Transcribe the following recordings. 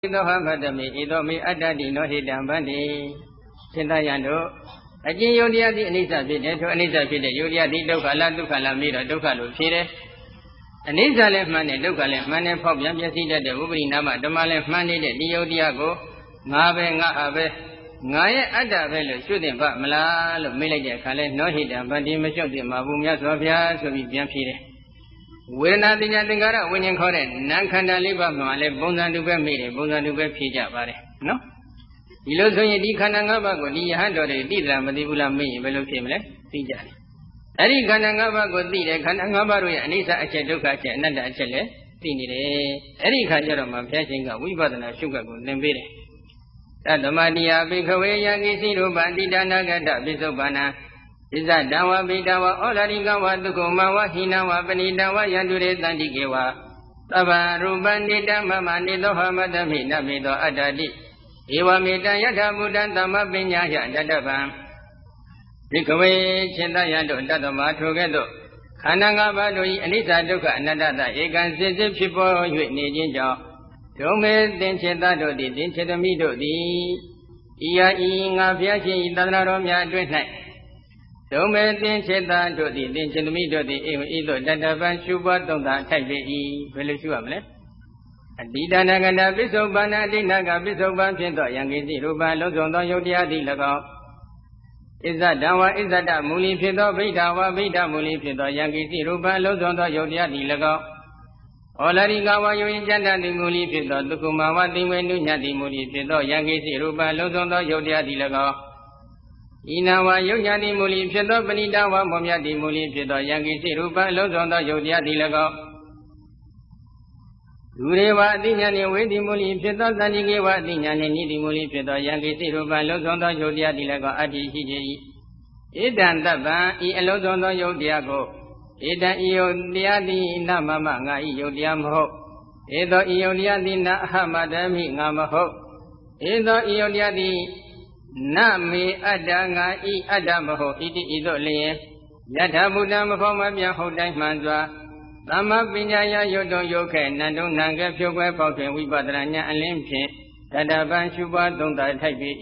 Idhamhatami idomi adadi no hidam bandi Cintayando Ajin yodiati anisa pide to anisa pide yodiati dukkha la dukkha la mira dukkha lo phire Anisa le mane dukkha le mane phok pyan pyasi tat de upari nama dhamma le mane de di yodiya ko nga be nga ha be nga ye atta be lo shut tin ba mala lo meet like de akha le no hidam bandi ma shut tin ma bu myat swa phya so pi pyan phire Vedana Tinya Tingara Winning Kore, Nankanda Liba Male, Bonzan be made, Bonzan be Pija Bare. No? Ilosoy di Kanangaba, di Hando, Didra, Madibula me, Velo Kimle, Pija. Eri Kanangaba got the Kanangabaru, Anisa Acheduka, Nanda Achele, Tinire, Eri Kajarama, Pachinga, Wibadana, Sugar, Nembere. Tadamadia, Bikaway, Yagisiru, Bandida Nagada, Bisobana. Is that Dawa Bidawa, Olarigawa, Dukumawa, Hinawa, Benidawa, Yandure, Tandikewa, Tava, Rubandida, Mama, Nido, Hamadami, Namido, Adadi, Iwa Mita, Yada, Budan, Tama, Binya, Yadaba, Bikaway, Chindayado, Dadama, Togedo, Kanangabado, Anita Duka, Nadada, Egan, Zip, Chipo, Nijinja, Tome, then Chedado, the Dinchedamido, the Ia Inga, Piachi, Danaromia, Dreadnight. Dome tin cheta to the Dinchemi to the Ido Dadavan Shuba Donda Taibi, Veluamle. Adida Nagana Bisobana, Dinaga Bisoban Pinto, Yangi Ruba, Lozonda Yodia di Lago. Is that Dawa, is that Muli Pinto, Bida Muli Pinto, Yangi Ruba, Lozonda Yodia di Lago. Olarigawa, you in Janda di Muli Pinto, Dukumawa, di Menunya di Muli Pinto, Yangi Ruba, Lozonda Yodia di Lago. Inawa Yogani Muli Pido Benitawa Momia di Muli Pido Yangi Rupa Lozonda Yodia di Lago Dureva Dinyani Wedi Muli Pido Tanigewa Dinyani Nidi Muli Pido Yangi Rupa Lozonda Yodia di Lago Adi Hiji Idan Daba I Lozonda Yodia Go Ida Iodia di Namama Ngai Yodia Mo Edo Iodia di Nahamadami Ngamaho Edo Iodia di Nami Adanga I Adamaho Iti Ido Lee Yata Buddha Mahomabia Hodai Manzwa Lama Pinyaya Yodo Yoke Nando Nanga Pyoga Poken Wibadranya Alimpi Tadaban Shuba Donda Taibi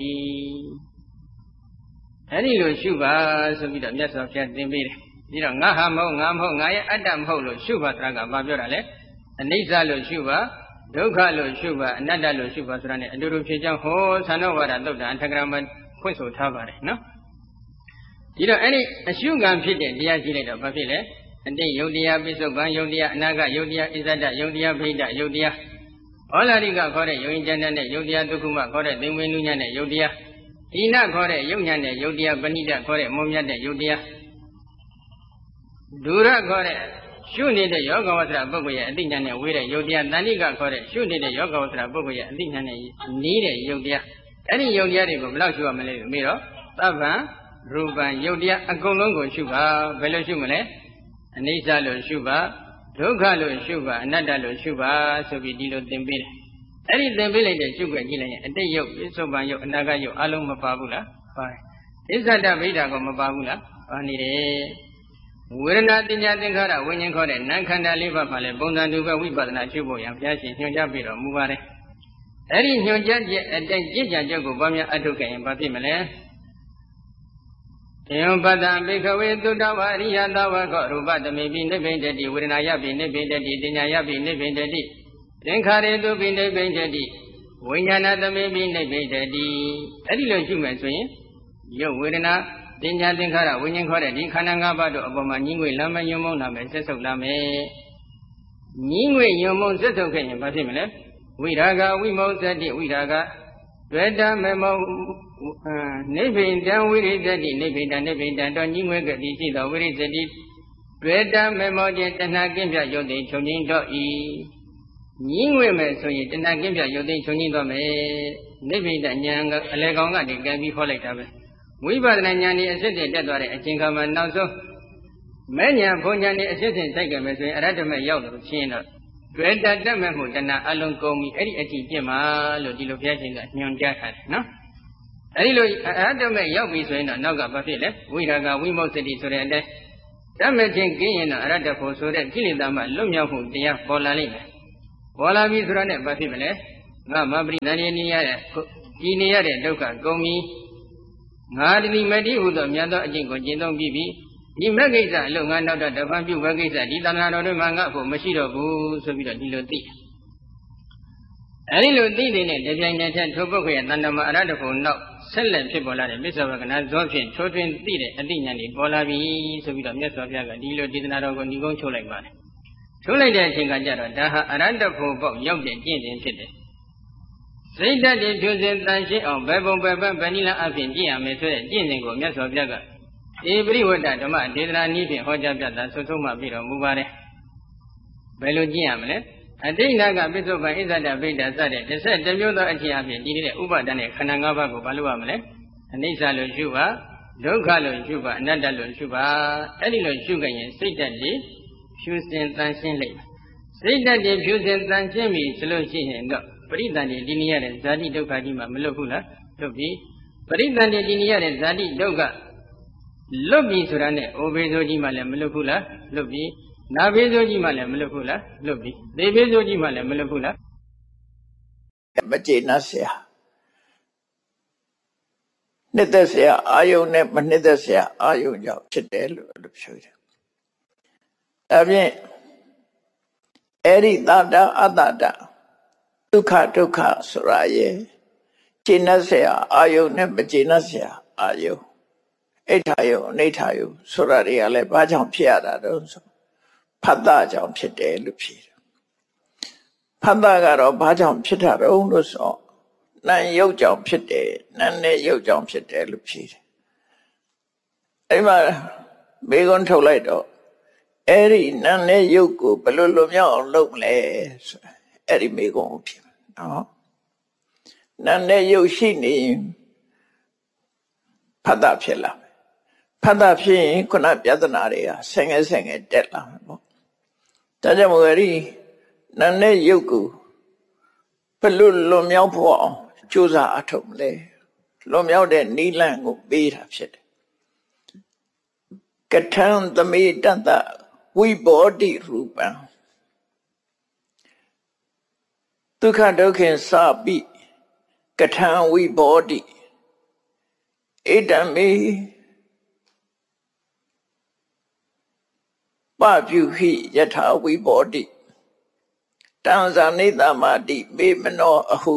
Anilo Shuba Subida Yasa Dimbi Dira Nahamo Ngamo Naya Adam Holo Shuba Traga Babiorale Anisa Lo Shuba Dukha lo Shuba, Nada lo Shuba Surane, Duru Pijan Ho, Sanovara Doda, Antagraman, Puso Tavare, no? You know, any a sugar pit, Dia Gileda Bafile, and then Yodia, Bisoban, Yodia, Naga, Yodia, Izada, Yodia, Veda, Yodia. All Ariga Kore, Yoinjana, Yodia, Dukuma Kore, Dimunyane, Yodia. Ina Kore, Yunane, Yodia, Benita Kore, Momia, Yodia. Dura Kore. Shuni the yoga was a bogoya, Dinyan, with a Yodia, Naniga Kore, Shuni the yoga was a bogoya, Dinyan, need a Yodia. Any Yodia go block you a mirror, Tava, Ruban, Yodia, a Golongo Shuba, Veloshumale, Anisa lo Shuba, Dukha lo Shuba, Nada lo Shuba, so we did Dembile. Any Dembile the sugar gilling, and they yoke, so by your Nagayo, Alum Mababula. Is that a Veda go Mababula? Only Vedana Tinya Tingara, Winning Kore, Nankanda Liva Pale, Bondan Duga, Wibadana Chubo, and Piachi, Nyabiro, Mubare. Eri Nyoja, and then Jija Jogo, Bamia Aduka, and Papimale. Pada Bikawe to Dawaria, Dawa, Rubata may be nebented, Urinayabi, nebented, Dinayabi, nebented. Then Kare to be nebented. Winyana may be nebented. Eri Human swing. Yo, Vedana. Tinya Tingara, Winning Kore, di Kanangabado, Obama, Ningwe, Lama Yomona, Seso Lame Ningwe Yomon Seso Kenya, Pasimile, Wiraga, we most at the Wiraga, Veda Memo, Nevin, down with it, Nevin, and Nevin, and don't you get the the very steady. Veda Memo, and Nagimbia, Yodi, Chonin do E. Ningwe me, so you did not give Yodi, Chonin do me, Nevin, and Yang, Legonga, they can be for later. We were Nanyani assistant that were a Chingaman now so many of Ponyani assistant taken between Radama Yoga, China. Great that Damahu, Dana Alon Komi, Eddie Eti Jima, Lodilo Piating, Nyon Jacket, no? Anilo Adama Yogi, Naga Bafile, we raga, we most of the surrender. Damaging gain, Radapo, so that killing them, Lumia, who they are Polalina. Pola Vizrane Bafile, ငါမပရိသန္တိနေရတဲ့ဒီနေရတဲ့ဒုက္ခကုန်ပြီငါဒီမတိဟုသောမြတ်သောအကျင့်ကိုကျင့်သုံးပြီးပြီဒီမက်ကိစ္စအလို့ငါနောက်တော့တပံပြုဝကိစ္စဒီသံဃာတော်တွေမှာငါအဖို့မရှိတော့ဘူးဆိုပြီးတော့ဒီလိုသိအဲဒီလိုသိတဲ့တပြိုင်နက်တည်းထိုပုဂ္ဂိုလ်ရဲ့တဏ္ဍမအရဟတဖို့နောက်ဆက်လက်ဖြစ်ပေါ်လာတဲ့မစ္ဆဝကနာဇောဖြင့်ထိုးထွင်းသိတဲ့အသိဉာဏ်တွေပေါ်လာပြီဆိုပြီးတော့မြတ်စွာဘုရားကဒီလိုဒေသနာတော်ကိုညီကုန်းချုပ်လိုက်ပါတယ်ထုတ်လိုက်တဲ့အချိန်ကကြတော့ဒါဟာအရဟတဖို့ပေါက်ရောက်တဲ့ကျင့်စဉ်ဖြစ်တယ်စိတ်ဓာတ်တွေဖြူစင်တန်ရှင်းအောင်ဘယ်ပုံဘယ်ပန်းဗဏိလအဖြစ်ကျင့်ရမယ်ဆိုတဲ့ကျင့်စဉ်ကိုမြတ်စွာဘုရားကဧပရိဝတ္တဓမ္မဒေသနာနည်းဖြင့်ဟောကြားပြတာဆွဆုံးမှပြီးတော်မူပါတယ်ဘယ်လိုကျင့်ရမလဲအတိတ်နာကပိဿုပံဣဇဒဗိဒ္ဓစတဲ့11မျိုးသောအခြင်းအဖြစ်ဒီတဲ့ဥပါဒณะခန္ဓာ၅ပါးကိုဘာလို့ရမလဲအနိစ္စလို့ရှုပါဒုက္ခလို့ရှုပါအနတ္တလို့ရှုပါအဲ့ဒီလိုရှုကြရင်စိတ်ဓာတ်တွေဖြူစင်တန်ရှင်းလိမ့်မယ်စိတ်ဓာတ်တွေဖြူစင်တန်ရှင်းပြီဆိုလို့ရှိရင်တော့ပရိသန္တိဒီနေရတဲ့ဇာတိဒုက္ခကြီးမှမလွတ်ဘူးလားလွတ်ပြီပရိသန္တိဒီနေရတဲ့ဇာတိဒုက္ခလွတ်ပြီဆိုတာနဲ့အိုဘေဆိုကြီးမှလည်းမလွတ်ဘူးလားလွတ်ပြီနာဘေဆိုကြီးမှလည်းမလွတ်ဘူးလားလွတ်ပြီသေဘေဆိုကြီးမှလည်းမလွတ်ဘူးလားမကျေနပ်เสียနှစ်သက်เสียအာယုန်နဲ့မနှစ်သက်เสียအာယုန်ကြောင့်ဖြစ်တယ်လို့ပြောတယ်ဒါဖြင့်အဲ့ဒီတတအတ္တဒုက္ခဒုက္ခဆိုတာရဲ့ကျေနပ်เสียအာယုန်နဲ့မကျေနပ်เสียအာယုန်အိဋ္ဌာယုန်အနိဋ္ဌာယုန်ဆိုတာတွေကလည်းဘာကြောင့်ဖြစ်ရတာတော့ဆိုဖတ်တာကြောင့်ဖြစ်တယ်လို့ဖြေတယ်ဖတ်တာကတော့ဘာကြောင့်ဖြစ်တာတော့လို့ဆိုနာယုတ်ကြောင့်ဖြစ်တယ်နာနဲ့ယုတ်ကြောင့်ဖြစ်တယ်လို့ဖြေတယ်အဲ့မှာမေခွန်းထုတ်လိုက်တော့အဲ့ဒီနာနဲ့ယုတ်ကိုဘယ်လိုလွန်မြောက်အောင်လုပ်မလဲဆိုအဲ့ဒီမေခွန်းကိုဖြေနော်နာနဲ့ယုတ်ရှိနေဖတ်တာဖြစ်လာမယ်ဖတ်တာဖြစ်ရင်ခုနပြဿနာတွေကဆင်ငယ်တက်လာမယ်ပေါ့ဒါကြောင့်မို့အဲ့ဒီနာနဲ့ယုတ်ကိုဘယ်လိုလွန်မြောက်ဖို့အောင်ကြိုးစားအထောက်မလဲလွန်မြောက်တဲ့နိလန့်ကိုပေးတာဖြစ်တယ်ကထံသမေတ္တဝိဘောတိရူပံဒုက္ခဒုက္ခေသပိကထံဝိဘောတိဣဒံမေပပြုဟိယထာဝိဘောတိတံဇာနိတမတိမေမနောအဟု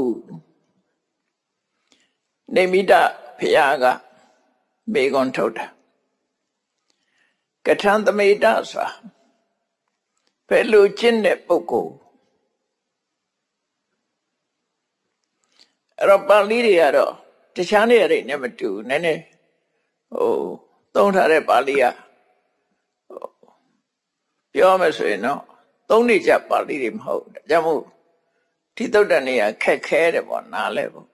နေမိတဖျားကမေကွန်ထုတ်တာကထံသမေတ္တဆိုဘယ်လိုကျင့်တဲ့ပုဂ္ဂိုလ်အဲ့တော့ပါဠိတွေကတော့တခြားနေရာတွေနဲ့မတူနည်းနည်းသုံးထားတဲ့ပါဠိကပြောမယ်ဆိုရင်တော့သုံးနေကြပါဠိတွေမဟုတ်ဒါကြောင့်မို့ဒီသုတ်တန်တွေကခက်ခဲတယ်ပေါ့နားလဲပေါ့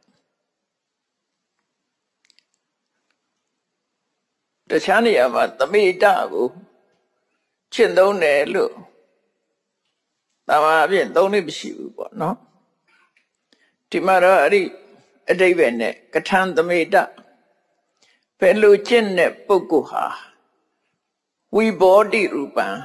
တခြားနေရာမှာသမိတကိုချင့်သုံးတယ်လို့တမန်အပြင်သုံးလို့မရှိဘူးပေါ့နော်ဒီမှာတော့အဲ့ဒီအတိတ်ပဲနဲ့ကထံသမိတဘယ်လိုကျင့်တဲ့ပုဂ္ဂိုလ်ဟာဝိဘောတိရူပံ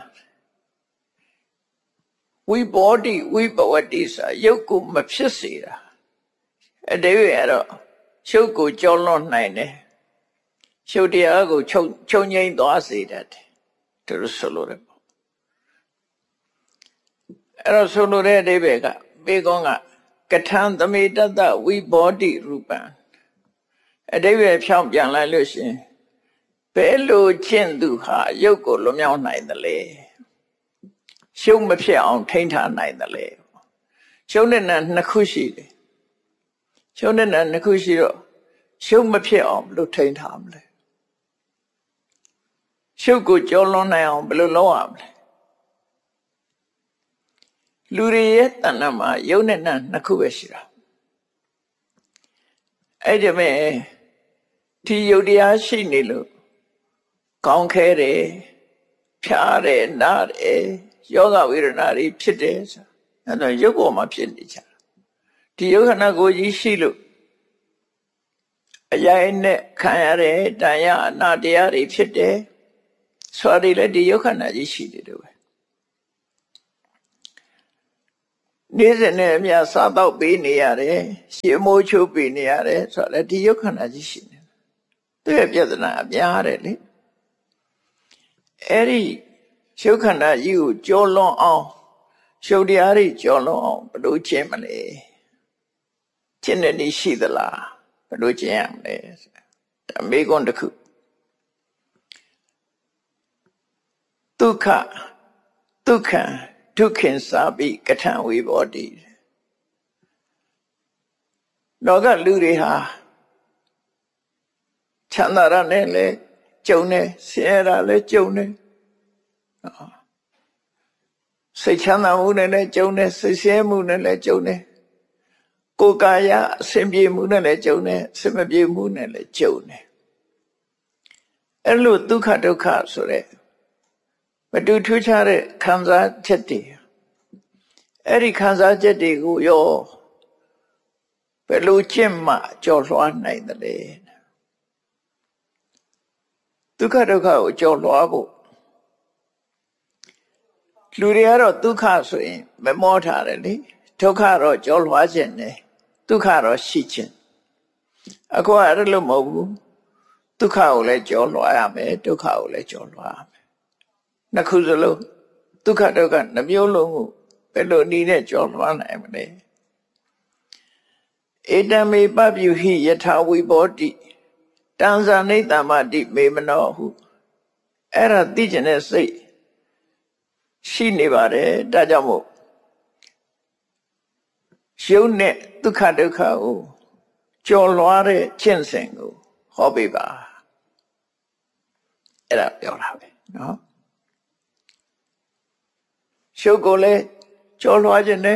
ဝိဘောတိဝိဘဝတိဆိုရုပ်ကိုမဖြစ်စေတာအတိတ်ပဲအဲ့တော့ရှုပ်ကိုကြောလွန်နိုင်တယ်ရှုပ်တရားကိုချုပ်ငြိမ်းသွားစေတတ်တယ်သူတို့ဆိုလိုတယ်ပေါ့အဲ့တော့ဆိုလိုတဲ့အဓိပ္ပာယ်ကဘေကောကကထံသမေတ္တဝိဘောတိရူပံအဓိပ္ပာယ်ဖြောင်းပြန်လိုက်လို့ရှင်ဘယ်လိုကျင့်သူဟာရုပ်ကိုလွန်မြောက်နိုင်သလဲရှုပ်မဖြစ်အောင်ထိန်းထားနိုင်သလဲရှုပ်နဲ့နှစ်ခုရှိတယ်ရှုပ်နဲ့နှစ်ခုရှိတော့ရှုပ်မဖြစ်အောင်ဘယ်လိုထိန်းထားမလဲရှုပ်ကိုကြောလွန်နိုင်အောင်ဘယ်လိုလုပ်ရမလဲလူတွေရဲ့တဏ္ဍမှာယုတ်နဲ့နှစ်ခုပဲရှိတာအဲ့ဒီမဲ့ဒီယုတ်တရားရှိနေလို့ကောင်းခဲတယ်ဖြားတယ်နားတယ်ယောဂဝေဒနာတွေဖြစ်တယ်ဆိုအဲ့တော့ယုတ်ပေါ်မှာဖြစ်နေကြဒီယုတ်ခန္ဓာကိုယ်ကြီးရှိလို့အယိုင်းနဲ့ခံရတဲ့တန်ရအနာတရားတွေဖြစ်တယ်ဆိုရည်လည်းဒီယုတ်ခန္ဓာကြီးရှိတယ်လို့ပဲနေ့စဉ်နဲ့အမျှစားတော့ပေးနေရတယ်ရှင်းမိုးချိုးပေးနေရတယ်ဆိုတော့ဒီရုပ်ခန္ဓာကြီးရှိနေသူ့ရဲ့ပြဿနာအများတယ်လေအဲ့ဒီရုပ်ခန္ဓာကြီးကိုကြောလွန်အောင်ရှုပ်တရားတွေကြောလွန်အောင်ဘယ်လိုကျင့်မလဲကျင့်တဲ့နည်းရှိသလားဘယ်လိုကျင့်ရမလဲဒါမေးခွန်းတစ်ခုဒုက္ခဒုက္ခံဒုက္ခင်စာပိကထံဝိဘောတိလောကလူတွေဟာချမ်းသာရနဲ့လဲကြုံနေဆင်းရဲတာလဲကြုံနေစိတ်ချမ်းသာမှုနဲ့လဲကြုံနေစိတ်ဆင်းရဲမှုနဲ့လဲကြုံနေကိုယ်ကာယအစဉ်ပြေမှုနဲ့လဲကြုံနေအစဉ်မပြေမှုနဲ့လဲကြုံနေအဲ့လိုဒုက္ခဒုက္ခဆိုတဲ့မတူထူးခြားတဲ့ခံစားချက်တွေအဲ့ဒီခံစားချက်တွေကိုရောဘယ်လိုကျင့်မှကြော်လွှားနိုင်သလဲဒုက္ခဒုက္ခကိုကြော်လွှားဖို့လူတွေကတော့ဒုက္ခဆိုရင်မမောထားတယ်လေဒုက္ခတော့ကြော်လွှားခြင်းနဲ့ဒုက္ခတော့ရှိခြင်းအခုအဲ့လိုမဟုတ်ဘူးဒုက္ခကိုလည်းကြော်လွှားရမယ်ဒုက္ခကိုလည်းကြော်လွှားရမယ်နှစ်ခုစလုံးဒုက္ခဒုက္ခနှမျိုးလုံးကိုဘယ်လိုနည်းနဲ့ကြော်လွှားနိုင်မလဲဧတံမေပပြုဟိယထာဝိဘောတိတံဇာနိတ္တမတိမေမနောဟုအဲ့ဒါသိကျင်တဲ့စိတ်ရှိနေပါတယ်ဒါကြောင့်မို့ရုပ်နဲ့ဒုက္ခဒုက္ခကိုကြော်လွှားတဲ့ကျင့်စဉ်ကိုဟောပေးပါအဲ့ဒါပြောတာပဲနော်ရှုပ်ကိုလည်းကြော်လွှားခြင်းနဲ့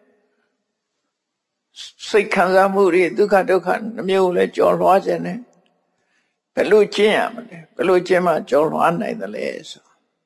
စိတ်ခံစားမှုတွေဒုက္ခဒုက္ခနှမျိုးလည်းကြော်လွှားခြင်းနဲ့ဘယ်လိုကျင့်ရမလဲဘယ်လိုကျင့်မှကြော်လွှားနိုင်သလဲဆို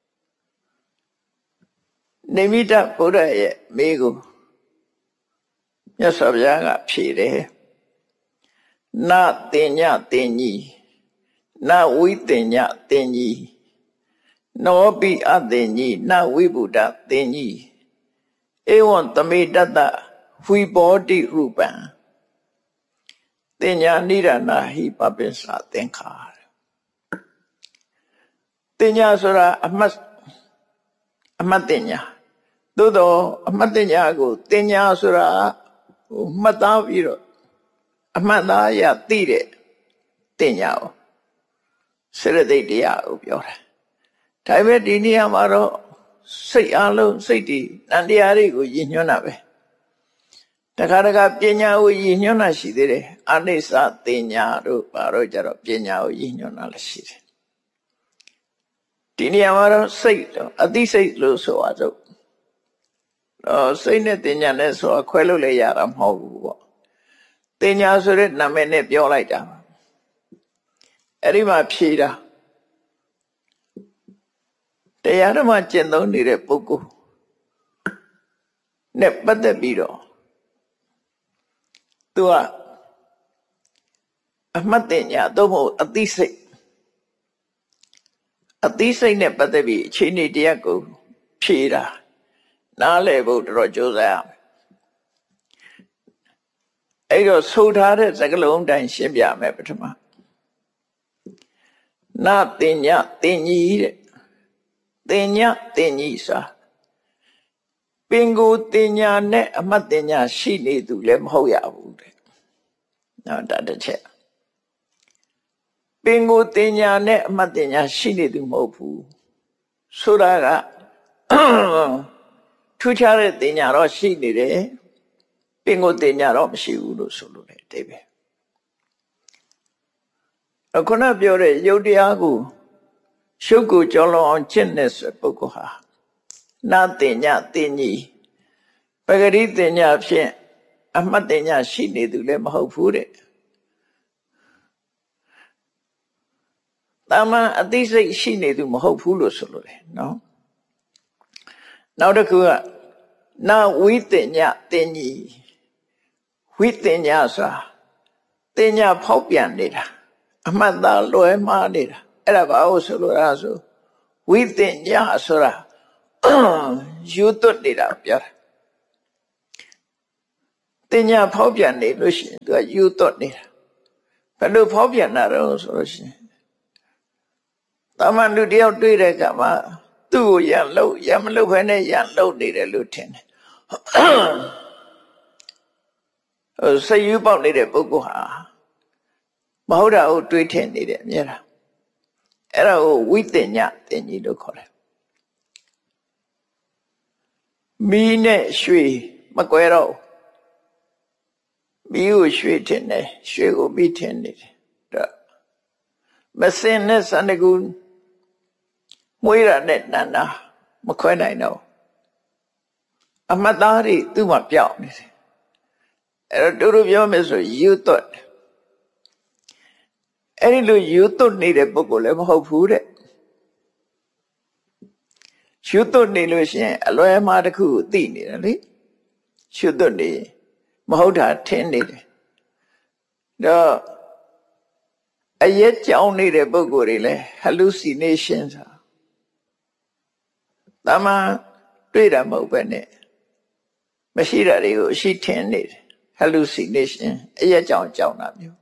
နိမိတဗုဒ္ဓရဲ့မိကိုမြတ်စွာဘုရားကဖြေတယ်နတင်ညတင်ကြီးနဝိတင်ညတင်ကြီးနောပိအတင်ကြီးနဝိဗုဒ္ဓတင်ကြီးဧဝံသမေတ္တဝိဘောတိရူပံတင်ညာနိရဏဟိပပိစ္ဆာသင်္ခါတင်ညာဆိုတာအမှတ်တင်ညာသို့တော့အမှတ်တင်ညာကိုတင်ညာဆိုတာမှတ်သားပြီးတော့အမှတ်သားရသိတဲ့တင်ညာကိုစေတသိက်တရားကိုပြောတာဒါပေမဲ့ဒီနေရာမှာတော့စိတ်အလုံးစိတ်တွေတန်တရားတွေကိုရည်ညွှန်းတာပဲတခါတခါပညာကိုရည်ညွှန်းတာရှိသေးတယ်အနိစ္စတင်ညာတို့ဘာလို့ကြတော့ပညာကိုရည်ညွှန်းတာလည်းရှိတယ်ဒီနေရာမှာတော့စိတ်တော့အသိစိတ်လို့ဆိုပါစို့စိတ်နဲ့တင်ညာနဲ့ဆိုခွဲလို့လည်းရတာမဟုတ်ဘူးပေါ့တင်ညာဆိုတဲ့နာမည်နဲ့ပြောလိုက်တာအဲ့ဒီမှာဖြေတာတရားဓမ္မကျင့်သုံးနေတဲ့ပုဂ္ဂိုလ်နဲ့ပတ်သက်ပြီးတော့သူကအမှတ်တင်ညာသို့မဟုတ်အသိစိတ်နဲ့ပတ်သက်ပြီးအခြေအနေတရားကိုဖြေတာနားလည်ဖို့တော်ကြိုးစားရမယ်အဲ့တော့ဆိုထားတဲ့စကားလုံးတိုင်းရှင်းပြမယ်ပထမနာတင်ညာတင်ကြီးတဲ့တင်ညာတင်ကြီးစာပင်ကိုတင်ညာနဲ့အမှတ်တင်ညာရှိနေသူလည်းမဟုတ်ရဘူးတဲ့နော်ဒါတစ်ချက်ပင်ကိုတင်ညာနဲ့အမှတ်တင်ညာရှိနေသူမဟုတ်ဘူးဆိုတာကထူးခြားတဲ့တင်ညာတော့ရှိနေတယ်ပင်ကိုတင်ညာတော့မရှိဘူးလို့ဆိုလို့တယ်တဲ့ပဲအခုနပြောတဲ့ယုတ်တရားကိုရှုပ်ကိုကြောလွန်အောင်ကျင့်တဲ့ပုဂ္ဂိုလ်ဟာနာတင်ညာတင်ကြီးပဂရိတင်ညာဖြင့်အမှတ်တင်ညာရှိနေသူလည်းမဟုတ်ဘူးတဲ့တာမန်အသိစိတ်ရှိနေသူမဟုတ်ဘူးလို့ဆိုလို့တယ်နော်နောက်တစ်ခုကနာဝိတင်ညာတင်ကြီးဝိတင်ညာဆိုတာတင်ညာဖောက်ပြန်နေတာအမှတ်သားလွယ်မှားနေတာအဲ့ဒါဘာလို့ဆိုလို့လဲဆိုဝိတင်ညာဆိုတာယူသွတ်နေတာပြောတာတင်ညာဖောက်ပြန်နေလို့ရှိရင်သူကယူသွတ်နေတာဘယ်လိုဖောက်ပြန်တာတော့ဆိုလို့ရှိရင်တာမန်လူတယောက်တွေ့တဲ့အခါမှာသူ့ကိုရမလို့ဘဲနဲ့ရလှုပ်နေတယ်လို့ထင်တယ်စိတ်ယူပေါက်နေတဲ့ပုဂ္ဂိုလ်ဟာမဟုတ်တာကိုတွေးထင်နေတယ်အများလားအဲ့ဒါကိုဝိတ္တညတင်ကြီးလို့ခေါ်တယ်မီးနဲ့ရွှေမကွဲတော့မီးကိုရွှေထင်တယ်ရွှေကိုမီးထင်နေတယ်ဒါမစင်နဲ့စန္ဒကူမွေးရတဲ့နန္ဒာမခွဲနိုင်တော့အမတ်သားတွေသူ့မှာပြောင်းနေတယ်အဲ့တော့တို့ပြောမယ်ဆိုယူသွတ်အဲ့ဒီလိုယူသွတ်နေတဲ့ပုဂ္ဂိုလ်လည်းမဟုတ်ဘူးတဲ့ယူသွတ်နေလို့ရှိရင်အလွဲမှားတစ်ခုကိုသိနေတယ်လေယူသွတ်နေမဟုတ်တာထင်နေတယ်တော့အရက်ကြောင်းနေတဲ့ပုဂ္ဂိုလ်တွေလည်း hallucination ဆိုတာတမန်တွေ့တာမဟုတ်ပဲနဲ့မရှိတာတွေကိုအရှိထင်နေတယ် hallucination အရက်ကြောင်းကြောင်းတာမျိုး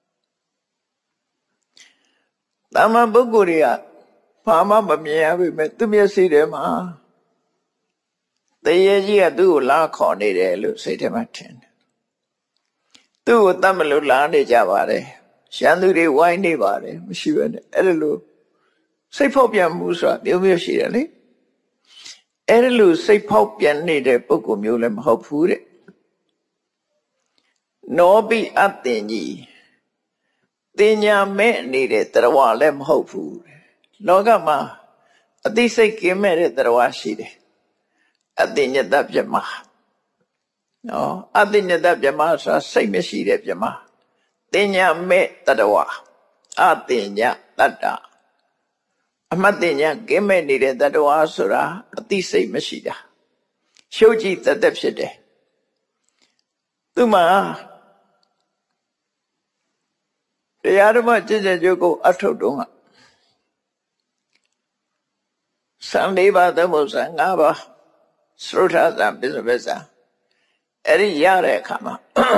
တမန်ပုဂ္ဂိုလ်တွေကဘာမှမမြင်ရပေမဲ့သူမျက်စိထဲမှာတရေကြီးကသူ့ကိုလာခေါ်နေတယ်လို့စိတ်ထဲမှာထင်တယ်သူ့ကိုတတ်မလို့လာနေကြပါတယ်ရှမ်းသူတွေဝိုင်းနေပါတယ်မရှိဘဲနဲ့အဲ့ဒါလို့စိတ်ဖောက်ပြန်မှုဆိုတာမျိုးမျိုးရှိတယ်လေအဲ့ဒါလို့စိတ်ဖောက်ပြန်နေတဲ့ပုဂ္ဂိုလ်မျိုးလည်းမဟုတ်ဘူးတဲ့နောပိအတ္တင်ကြီးတင်ညာမဲ့နေတဲ့တရားလည်းမဟုတ်ဘူးလောကမှာအသိစိတ်ကင်းမဲ့တဲ့တရားရှိတယ်အတ္တညတပြမနော်အတ္တညတပြမဆိုတာစိတ်မရှိတဲ့ပြမတင်ညာမဲ့တရားအတ္တညတတ္တအမတ်တင်ညာကင်းမဲ့နေတဲ့တရားဆိုတာအသိစိတ်မရှိတာရှုပ်ကြည့်တတ်ဖြစ်တယ်သူမှာတရားဓမ္မကျင့်ကြံကြိုးကိုအထုတ်တော့က14ပါးသမုပ္ပါ5ပါးသရုထသံပိစပစ္စအဲ့ဒီရတဲ့အခါမှာ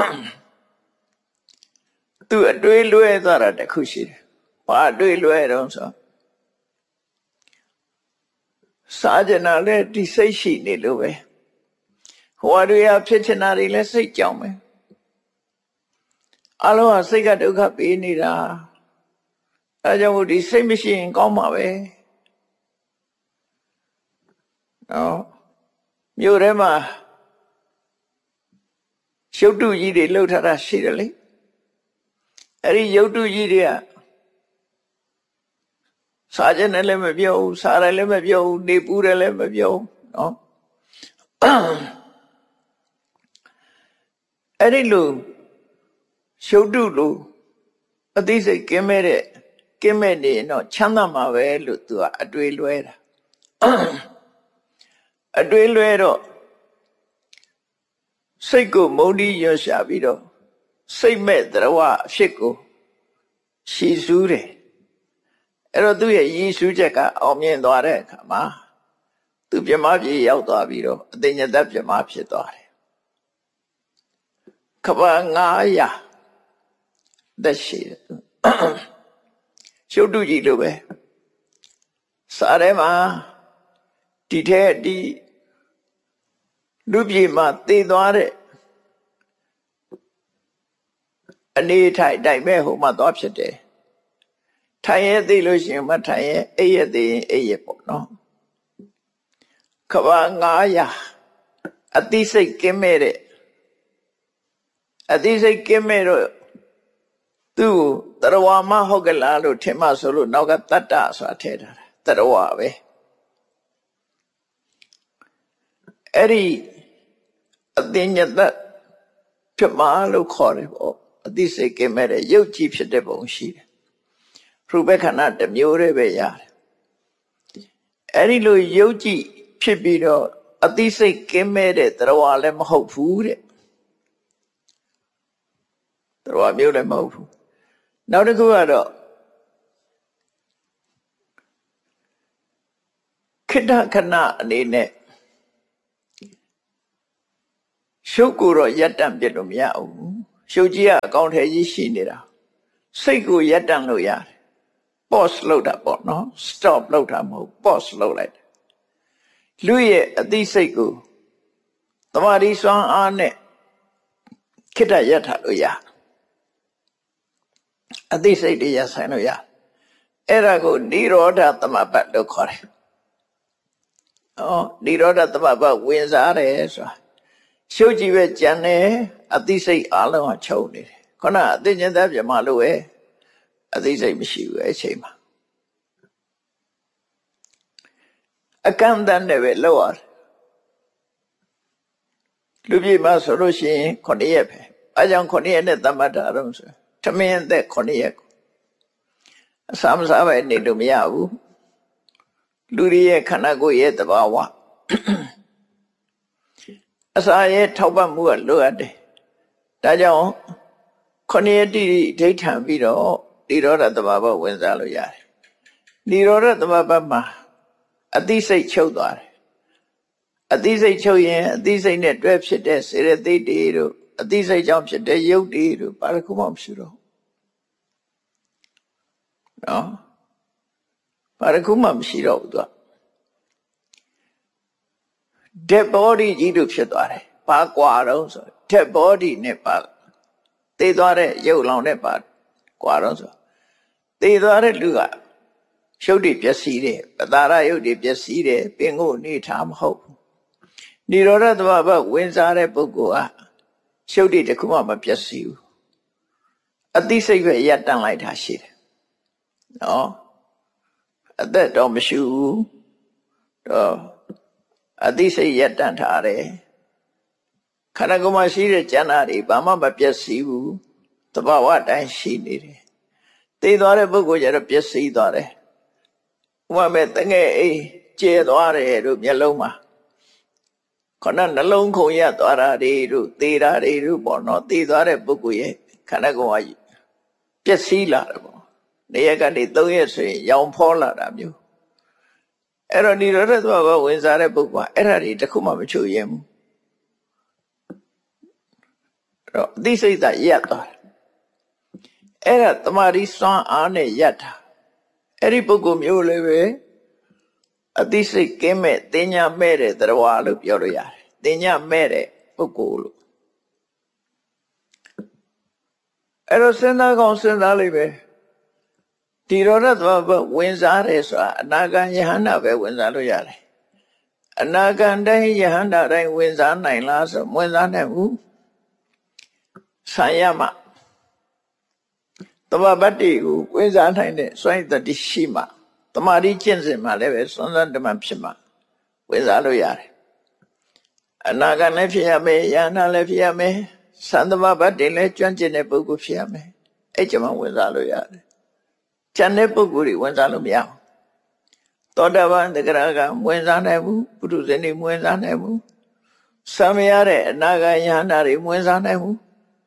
သူအတွေးလွဲသွားတာတခုရှိတယ်ဘာအတွေးလွဲတော့ဆိုစာကြနာလည်းဒီစိတ်ရှိနေလို့ပဲဟိုအတွေးဖြစ်ချင်တာတွေလည်းစိတ်ကြောင်ပဲအလုံးကစိတ်ကဒုက္ခပေးနေတာအဲကြောင့်ဒီစိတ်မရှိရင်ကောင်းမှာပဲနော်မြို့ထဲမှာရုပ်တုကြီးတွေလှုပ်ထားတာရှိတယ်လေအဲ့ဒီရုပ်တုကြီးတွေကစားခြင်းနဲ့လည်းမပြောဘူးစားတယ်လည်းမပြောဘူးနေပူတယ်လည်းမပြောဘူးနော်အဲ့ဒီလိုရုပ်တုလိုအသိစိတ်ကင်းမဲ့နေရင်တော့ချမ်းသာမှာပဲလို့သူကအတွေးလွဲတာအတွေးလွဲတော့စိတ်ကိုမုန်းတီးရွှရှာပြီးတော့စိတ်မဲ့တရားအဖြစ်ကိုရှည်စူးတယ်အဲ့တော့သူ့ရဲ့ရည်စူးချက်ကအောင်မြင်သွားတဲ့အခါမှာသူပြမပြေရောက်သွားပြီးတော့အတ္တညတပြမဖြစ်သွားတယ်ကဘာ900သက်ရှိတယ်ရှုပ်တုကြီးလိုပဲစားထဲမှာဒီထဲဒီလူပြေမှာသေသွားတဲ့အနေထိုင်တိုင်မဲ့ဟိုမှာသွားဖြစ်တယ်ထိုင်ရသေးလို့ရှိရင်မထိုင်ရအိပ်ရသေးရင်အိပ်ရပေါ့နော်ကဘာ900အသိစိတ်ကင်းမဲ့တဲ့အသိစိတ်ကင်းမဲ့တော့သူ့တရားမဟုတ်ကလားလို့ထင်မှဆိုလို့နောက်ကတတ္တဆိုတာထည့်ထားတာတရားပဲအဲ့ဒီအသိဉာဏ်သက်ဖြစ်မှလို့ခေါ်တယ်ပေါ့အသိစိတ်ကင်းမဲ့တဲ့ရုပ်ကြည်ဖြစ်တဲ့ပုံရှိတယ်ရူပခန္ဓာတစ်မျိုးတည်းပဲရတယ်အဲ့ဒီလိုရုပ်ကြည်ဖြစ်ပြီးတော့အသိစိတ်ကင်းမဲ့တဲ့တရားလည်းမဟုတ်ဘူးတဲ့တရားမျိုးလည်းမဟုတ်ဘူးနောက်တစ်ခုကတော့ခိတ္တခဏအနေနဲ့ရှုပ်ကိုတော့ရပ်တန့်ပြလို့မရဘူးရှုပ်ကြီးကအကောင့်ထဲကြီးရှိနေတာစိတ်ကိုရပ်တန့်လို့ရတယ် pause လုပ်တာပေါ့နော် stop လုပ်တာမဟုတ် pause လုပ်လိုက်လူရဲ့အသိစိတ်ကိုတမာတိစွမ်းအားနဲ့ခိတ္တရပ်ထားလို့ရအသိစိတ်တွေရပ်ဆိုင်လို့ရအဲ့ဒါကိုនិရောဓသမပတ်လို့ခေါ်တယ်និရောဓသမပတ်ဝင်စားတယ်ဆိုတာရှုပ်ကြည့်ပဲကြံတယ်အသိစိတ်အလုံးကချုပ်နေတယ်ခုနအသိဉာဏ်သက်ပြမလို့ပဲအသိစိတ်မရှိဘူးအဲ့ချိန်မှာအကန့်အသတ်နဲ့ပဲလောက်ရတယ်လူပြည်မှာဆိုလို့ရှိရင်9ရက်ပဲအဲကြောင့်9ရက်နဲ့သမတ်တာတော့ဆိုထမင်းသက်9ရက်အစာမစားပဲနေလို့မရဘူးလူရဲ့ခန္ဓာကိုယ်ရဲ့သဘာဝအစာရဲ့ထောက်ပံ့မှုကလိုအပ်တယ်ဒါကြောင့်9ရက်တိဒိဋ္ဌံပြီးတော့និရောဓသမဘဝင်စားလို့ရတယ်និရောဓသမဘမှာအသိစိတ်ချုပ်သွားတယ်အသိစိတ်ချုပ်ရင်အသိစိတ်နဲ့တွဲဖြစ်တဲ့စေရသိတွေတို့အသိစိတ်ကြောင့်ဖြစ်တဲ့ရုပ်တွေတို့ဘာတစ်ခုမှမရှိတော့နော်ဘာတစ်ခုမှမရှိတော့ဘူးသူက dead body ကြီးတို့ဖြစ်သွားတယ်ဘာကွာတော့ဆို dead body နဲ့ပါသိသွားတဲ့ရုပ်လောင်နဲ့ပါကွာတော့ဆိုသိသွားတဲ့လူကရုပ်တွေပျက်စီးတယ်ပတာရရုပ်တွေပျက်စီးတယ်ပင်ကိုနေထားမဟုတ်ဘူးនិရောဓသမဘဝင်စားတဲ့ပုဂ္ဂိုလ်ကရုပ်တွေတခုမှမပျက်စီးဘူးအသိစိတ်ပဲရပ်တန့်လိုက်တာရှိတယ်နော်အသက်တော့မရှိဘူးတော့အသိစိတ်ရပ်တန့်ထားတယ်ခန္ဓာကိုယ်မှာရှိတဲ့ကျန်တာတွေဘာမှမပျက်စီးဘူးသဘာဝတိုင်းရှိနေတယ်သိသွားတဲ့ပုဂ္ဂိုလ်ကျတော့ပျက်စီးသွားတယ်ဥပမာတငယ်အိမ်ကျဲသွားတယ်တို့မျက်လုံးမှာခဏနှလုံးခုန်ရသွားတာတွေတို့သေတာတွေတို့ပေါ့နော်သေသွားတဲ့ပုဂ္ဂိုလ်ရဲ့ခန္ဓာကိုယ်ကပျက်စီးလာတယ်ပေါ့နေရက်ကနေ3ရက်ဆိုရင်ရောင်ဖောလာတာမျိုးအဲ့တော့និရောဓသမဘဝင်စားတဲ့ပုဂ္ဂိုလ်ကအဲ့ဒါတွေတခုမှမချုပ်ရင်ဘူးအဲ့တော့အသိစိတ်ကရပ်သွားတယ်အဲ့ဒါတမာတိစွမ်းအားနဲ့ရပ်တာအဲ့ဒီပုဂ္ဂိုလ်မျိုးလည်းပဲအသိစိတ်ကင်းမဲ့တင်ညာမဲ့တဲ့တရားလို့ပြောလို့ရတယ်တင်ညာမဲ့တဲ့ပုဂ္ဂိုလ်လို့အဲ့တော့စဉ်းစားကောင်းစဉ်းစားလိုက်ပဲនិရောဓသမဘဝင်စားတယ်ဆိုတာအနာဂံယဟန္တာပဲဝင်စားလို့ရတယ်အနာဂံတိုင်းယဟန္တာတိုင်းဝင်စားနိုင်လားဆိုဝင်စားနိုင်ဘူးဆံရမသမဘတ္တိကိုဝင်စားနိုင်တဲ့စွန့်တတိရှိမှတမာတိကျင့်စဉ်မှာလည်းပဲစွန့်စားတမန်ဖြစ်မှဝင်စားလို့ရတယ်အနာဂံလည်းဖြစ်ရမယ်ယဟန္တာလည်းဖြစ်ရမယ်သံသမဘတ္တိလည်းကျွမ်းကျင်တဲ့ပုဂ္ဂိုလ်ဖြစ်ရမယ်အဲ့ကြမှာဝင်စားလို့ရတယ်ကျန်တဲ့ပုဂ္ဂိုလ်တွေဝင်စားလို့မရဘူးသောတာပန်သဂရကဝင်စားနိုင်ဘူးပုထုဇဉ်တွေဝင်စားနိုင်ဘူးသံမရတဲ့အနာဂံယဟန္တာတွေဝင်စားနိုင်ဘူး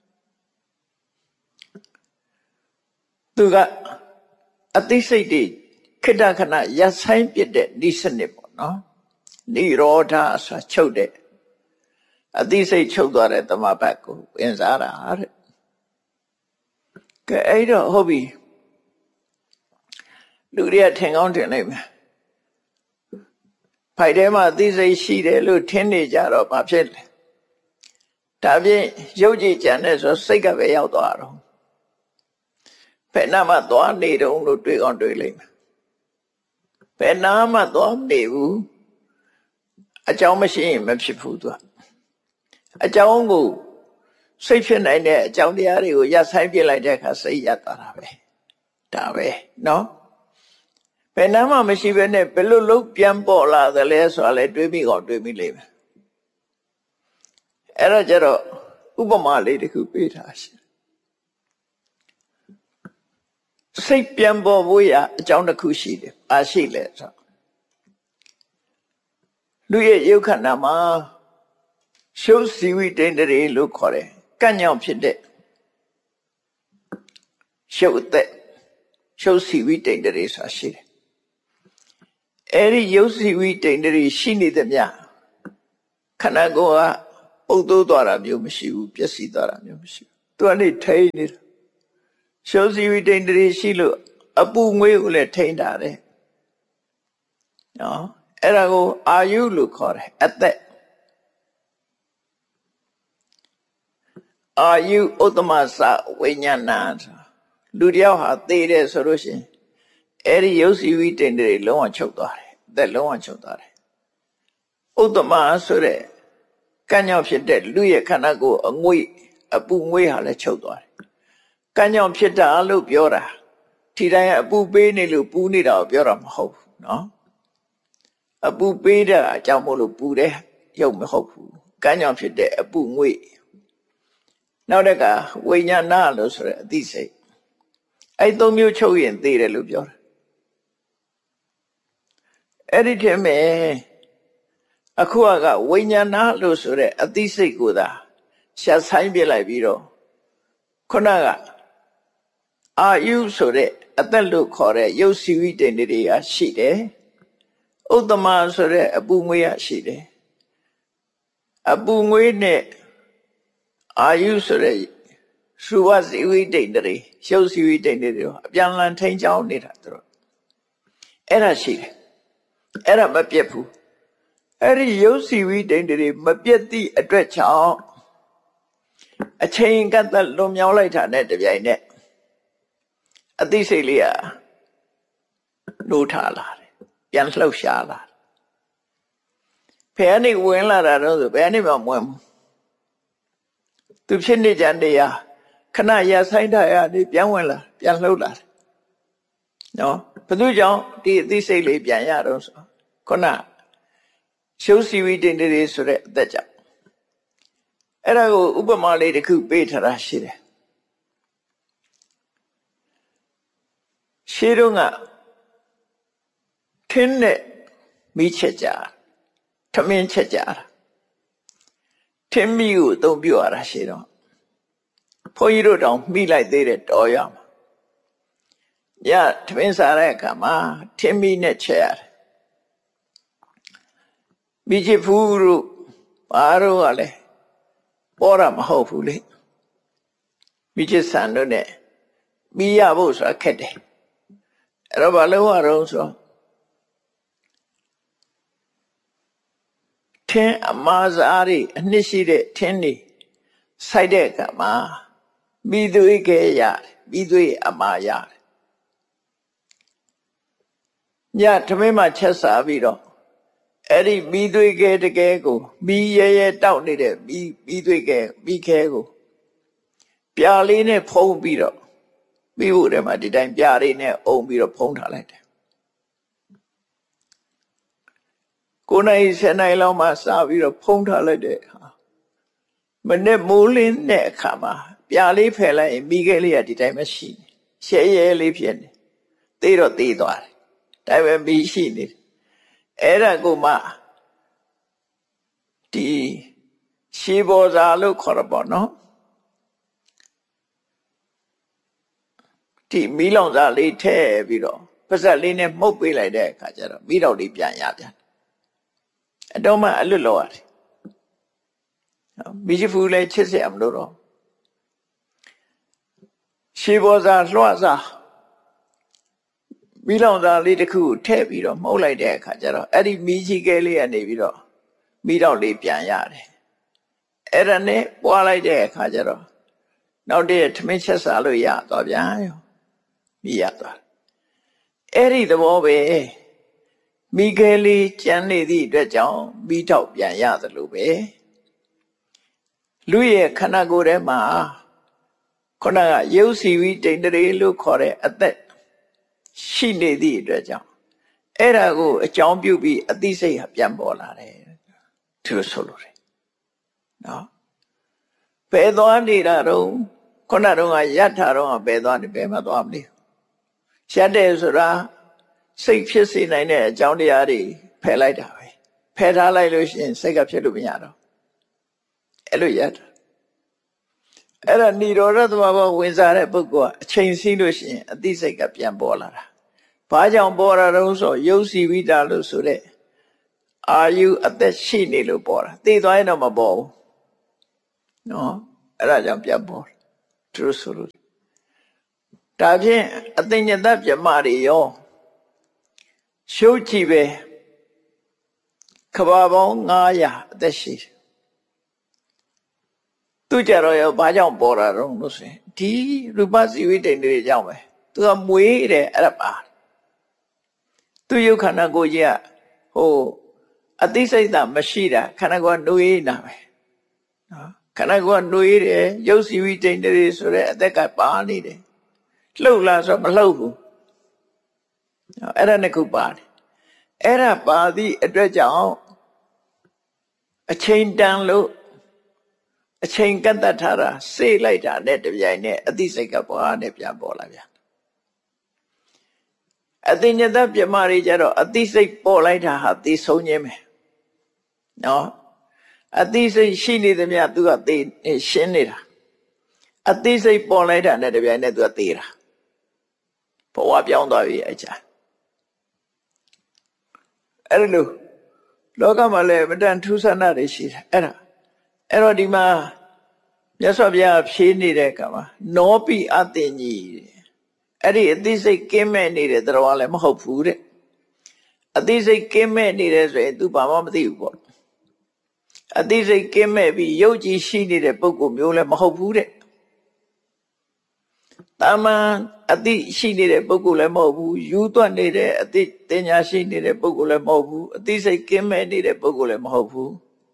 သူကအသိစိတ်တွေခိတ္တခဏရပ်ဆိုင်ပြတဲ့ဤစနစ်ပေါ့နော်និရောဓဆိုချုပ်တဲ့အသိစိတ်ချုပ်သွားတဲ့သမဘတ်ကိုဝင်စားတာတဲ့ကဲအဲ့တော့ဟုတ်ပြီလူတွေကထင်ကောင်းထင်လိုက်မယ်ဖိုက်ထဲမှာအသိစိတ်ရှိတယ်လို့ထင်နေကြတော့ဘာဖြစ်လဲဒါဖြင့်ရုပ်ကြည်ကြံတဲ့ဆိုစိတ်ကပဲရောက်သွားတော့ဘယ်နာမှသွားနေတုံးလို့တွေးကောင်းတွေးလိုက်မယ်ဘယ်နာမှသွားမနေဘူးအကြောင်းမရှိရင်မဖြစ်ဘူးသူကအကြောင်းကိုစိတ်ဖြစ်နိုင်တဲ့အကြောင်းတရားတွေကိုရပ်ဆိုင်ပြလိုက်တဲ့အခါစိတ်ရပ်သွားတာပဲဒါပဲနော်ဘယ်နာမှမရှိဘဲနဲ့ဘယ်လိုလုပ်ပြန်ပေါ်လာသလဲဆိုတာလဲတွေးမိကောတွေးမိလိမ့်မယ်အဲ့တော့ကျတော့ဥပမာလေးတစ်ခုပေးထားရှိစိတ်ပြန်ပေါ်ဖို့ရအကြောင်းတစ်ခုရှိတယ်။ဘာရှိလဲဆိုလူရဲ့ယုတ်ခန္ဓာမှာရှုပ်စီဝိတ္တရေလို့ခေါ်တယ်။ကန့်ညောင်ဖြစ်တဲ့ရှုပ်သက်ရှုပ်စီဝိတ္တရေဆိုတာရှိတယ်။အဲဒီယုတ်စီဝိတ္တရေရှိနေတဲ့မြခန္ဓာကိုယ်ကပုတ်သိုးသွားတာမျိုးမရှိဘူးပျက်စီးသွားတာမျိုးမရှိဘူးသူကနေထိန်းနေတာရှုပ်စီဝိတ္တရီရှိလို့အပူငွေးကိုလည်းထိန်းတာတယ်နော်အဲ့ဒါကိုအာယုလို့ခေါ်တယ်အသက်အာယုဥတ္တမစဝိညာဏလူတယောက်ဟာသေတယ်ဆိုလို့ရှိရင်အဲ့ဒီရုပ်စီဝိတ္တရီလုံးဝချုပ်သွားတယ်အသက်လုံးဝချုပ်သွားတယ်ဥတ္တမဆိုတဲ့ကံ့ကြောင့်ဖြစ်တဲ့လူရဲ့ခန္ဓာကိုယ်အငွေ့အပူငွေ့ဟာလည်းချုပ်သွားတယ်ကံ့ကြောင့်ဖြစ်တာလို့ပြောတာဒီတိုင်းအပူပေးနေလို့ပူနေတာကိုပြောတာမဟုတ်ဘူးနော်အပူပေးတဲ့အကြောင်းမို့လို့ပူတဲ့ရုပ်မဟုတ်ဘူးကံ့ကြောင့်ဖြစ်တဲ့အပူငွေ့နောက်တကဝိညာဏလို့ဆိုတဲ့အသိစိတ်အဲ့သုံးမျိုးချုပ်ရင်သိတယ်လို့ပြောတာအဲ့ဒီတည်းမဲ့အခုကဝိညာဏလို့ဆိုတဲ့အသိစိတ်ကိုသာရှာဆိုင်ပြလိုက်ပြီးတော့ခုနကအာယုဆိုတဲ့အသက်လို့ခေါ်တဲ့ရုပ်စီဝိတ္တတွေကရှိတယ်ဥတ္တမဆိုတဲ့အပူငွေးရရှိတယ်အပူငွေးနဲ့အာယုဆိုတဲ့ရူပစီဝိတ္တတွေရုပ်စီဝိတ္တတွေအပြန်လန်ထိန်းချောင်းနေတာသူတို့အဲ့ဒါရှိတယ်အဲ့ဒါမပြတ်ဘူးအဲ့ဒီရုပ်စီဝိတ္တတွေမပြတ်သည့်အတွက်ကြောင့်အချိန်ကတည်းကလွန်မြောက်လိုက်တာနဲ့တပြိုင်နက်အသိစိတ်လေးကနိုးထလာတယ်ပြန်လှုပ်ရှားလာဖယ်ကနေဝင်လာတာတော့ဆိုဘယ်ကနေမှမဝင်ဘူးသူဖြစ်နေကြတရားခဏရဆိုင်တာရနေပြန်ဝင်လာပြန်လှုပ်လာတယ်နော်ဘယ်သူကြောင့်ဒီအသိစိတ်လေးပြန်ရတော့ဆိုခုနရှုပ်စီဝိတ္တတွေဆိုတဲ့အသက်ကြောင့်အဲ့ဒါကိုဥပမာလေးတစ်ခုပေးထားတာရှိတယ်ရှေးတုန်းကထင်းနဲ့မိချက်ကြထမင်းချက်ကြထင်းမိကိုအသုံးပြုရတာရှေးတော့ဘုန်းကြီးတို့တောင်မိလိုက်သေးတယ်တော်ရမှာညထမင်းစားတဲ့အခါမှာထင်းမိနဲ့ချက်ရတယ်မိချစ်ဖူးတို့ဘာတို့ကလည်းပေါ်တာမဟုတ်ဘူးလေမိချစ်ဆန်တို့နဲ့မိရဖို့ဆိုတာခက်တယ်အဲ့တော့ဘာလို့ရအောင်ဆိုထင်းအမားစားတွေအနှစ်ရှိတဲ့ထင်းတွေစိုက်တဲ့အခါမှာမိသွေးကဲရတယ်မိသွေးအမားရတယ်ညထမင်းမှချက်စားပြီးတော့အဲ့ဒီမိသွေးကဲတကယ်ကိုမိရဲတောက်နေတဲ့မိသွေးကဲမိခဲကိုပြာလေးနဲ့ဖုံးပြီးတော့မိဖို့ထဲမှာဒီတိုင်းပြာလေးနဲ့အုံပြီးတော့ဖုံးထားလိုက်တယ်9 နာရီ 10 နာရီလောက်မှစားပြီးတော့ဖုံးထားလိုက်တဲ့မနေ့မိုးလင်းတဲ့အခါမှာပြာလေးဖယ်လိုက်ရင်မိခဲလေးကဒီတိုင်းပဲရှိနေရှဲရဲလေးဖြစ်နေသေးတော့သေးသွားတယ်ဒါပေမဲ့မိရှိနေတယ်အဲ့ဒါကိုမှဒီရှေးဘောဇာလို့ခေါ်ရပါတော့ဒီမီးလောင်စာလေးထည့်ပြီးတော့ပါဇက်လေးနဲ့မှုတ်ပေးလိုက်တဲ့အခါကျတော့မီးတော်လေးပြန်ရပြန်အတော့မှအလွတ်လောရတယ်မိချစ်ဖူးလည်းချစ်စရာမလိုတော့ရှေးဘောဇာလွှတ်စာမီးလောင်စာလေးတစ်ခုထည့်ပြီးတော့မှုတ်လိုက်တဲ့အခါကျတော့အဲ့ဒီမီးကြီးကဲလေးကနေပြီးတော့မီးတော်လေးပြန်ရတယ်အဲ့ဒါနဲ့ပွားလိုက်တဲ့အခါကျတော့နောက်တည့်ထမင်းချက်စားလို့ရသွားပြန်ရောမိရသွားအဲ့ဒီသဘောပဲမိခဲလေးကျန်နေသည့်အတွက်ကြောင့်မိထောက်ပြန်ရသလိုပဲလူရဲ့ခန္ဓာကိုယ်ထဲမှာခုနကရုပ်စီဝိတ္တတွေလို့ခေါ်တဲ့အသက်ရှိနေသည့်အတွက်ကြောင့်အဲ့ဒါကိုအကြောင်းပြုပြီးအသိစိတ်ဟာပြန်ပေါ်လာတယ်သူဆိုလိုတယ်နော်ဘယ်သွားနေတာတော့ခုနတော့ရထတော့ဘယ်သွားနေဘယ်မှသွားမလဲရှက်တယ်ဆိုတာစိတ်ဖြစ်စေနိုင်တဲ့အကြောင်းတရားတွေဖယ်လိုက်တာပဲဖယ်ထားလိုက်လို့ရှိရင်စိတ်ကဖြစ်လို့မရတော့အဲ့လိုရတာအဲ့ဒါនិရောဓသဘာဝဝင်စားတဲ့ပုဂ္ဂိုလ်ကအချိန်စီးလို့ရှိရင်အသိစိတ်ကပြန်ပေါ်လာတာဘာကြောင့်ပေါ်လာတော့ဆိုရုပ်စီဝိတာလို့ဆိုတဲ့အာယုအသက်ရှိနေလို့ပေါ်တာသိသွားရင်တော့မပေါ်ဘူးနော်အဲ့ဒါကြောင့်ပြန်ပေါ်သူတို့ဆိုလို့ဒါဖြင့်အသိဉာဏ်တပြမတွေရောရှုပ်ကြည့်ပဲကဘာပေါင်း900အသက်ရှိတယ်သူကြတော့ရောဘာကြောင့်ပေါ်တာတော့လို့ဆိုရင်ဒီရူပဇီဝိတ္တိတွေကြောင့်ပဲသူကမွေးတယ်အဲ့ဒါပါသူယုတ်ခန္ဓာကိုယ်ကြီးကဟိုအသိစိတ်သာမရှိတာခန္ဓာကိုယ်နှွေးနေတာပဲနော်ခန္ဓာကိုယ်နှွေးတယ်ယုတ်ဇီဝိတ္တိတွေဆိုတဲ့အသက်ကပါနေတယ်လှုပ်လားဆိုမလှုပ်ဘူးအဲ့ဒါနှစ်ခုပါတယ်အဲ့ဒါပါသည့်အတွက်ကြောင့်အချိန်တန်လို့အချိန်ကတ်တတ်ထားတာစေ့လိုက်တာနဲ့တပြိုင်နက်အသိစိတ်ကပွားနဲ့ပြန်ပေါ်လာပြန်အသိဉာဏ်တပြမတွေကြတော့အသိစိတ်ပေါ်လိုက်တာဟာသိဆုံးခြင်းပဲနော်အသိစိတ်ရှိနေသမျှသူကသိရှင်းနေတာအသိစိတ်ပေါ်လိုက်တာနဲ့တပြိုင်နက်သူကသိတာဘဝပြောင်းသွားပြီအကြအဲ့လိုလောကမှာလည်းမတန်ထူးဆန်းတာတွေရှိတယ်အဲ့တော့ဒီမှာမြတ်စွာဘုရားဖြေးနေတဲ့ကမှာနောပိအသိဉီအဲ့ဒီအသိစိတ်ကင်းမဲ့နေတဲ့တရားလည်းမဟုတ်ဘူးတဲ့အသိစိတ်ကင်းမဲ့နေတယ်ဆိုရင် तू ဘာမှမသိဘူးပေါ့အသိစိတ်ကင်းမဲ့ပြီးယုတ်ကြည်ရှိနေတဲ့ပုဂ္ဂိုလ်မျိုးလည်းမဟုတ်ဘူးတဲ့တာမန်အသိရှိနေတဲ့ပုဂ္ဂိုလ်လည်းမဟုတ်ဘူးယူသွတ်နေတဲ့အသိတင်ညာရှိနေတဲ့ပုဂ္ဂိုလ်လည်းမဟုတ်ဘူးအသိစိတ်ကင်းမဲ့နေတဲ့ပုဂ္ဂိုလ်လည်းမဟုတ်ဘူး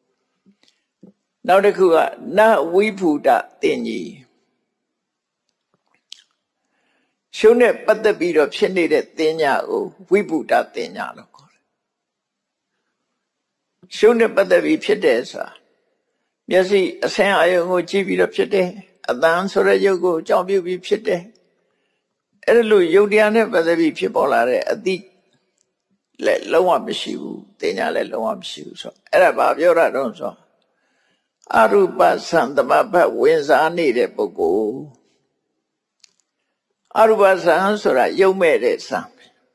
နောက်တစ်ခုကနဝိဖူတတင်ကြီးရှုံးနဲ့ပတ်သက်ပြီးတော့ဖြစ်နေတဲ့တင်ညာကိုဝိဖူတတင်ညာလို့ခေါ်တယ်ရှုံးနဲ့ပတ်သက်ပြီးဖြစ်တဲ့ဆိုတာမျက်စိအဆင်းအာရုံကိုကြည့်ပြီးတော့ဖြစ်တယ်အတန်ဆိုတဲ့ရုပ်ကိုကြောက်ပြုပြီးဖြစ်တယ်အဲ့လိုယုတ်တရားနဲ့ပတ်သက်ပြီးဖြစ်ပေါ်လာတဲ့အတိလည်းလုံးဝမရှိဘူးတင်ညာလည်းလုံးဝမရှိဘူးဆိုအဲ့ဒါဘာပြောတာတော့ဆိုအရူပသံသမဘတ်ဝင်စားနေတဲ့ပုဂ္ဂိုလ်အရူပသံဆိုတာယုတ်မဲ့တဲ့သံ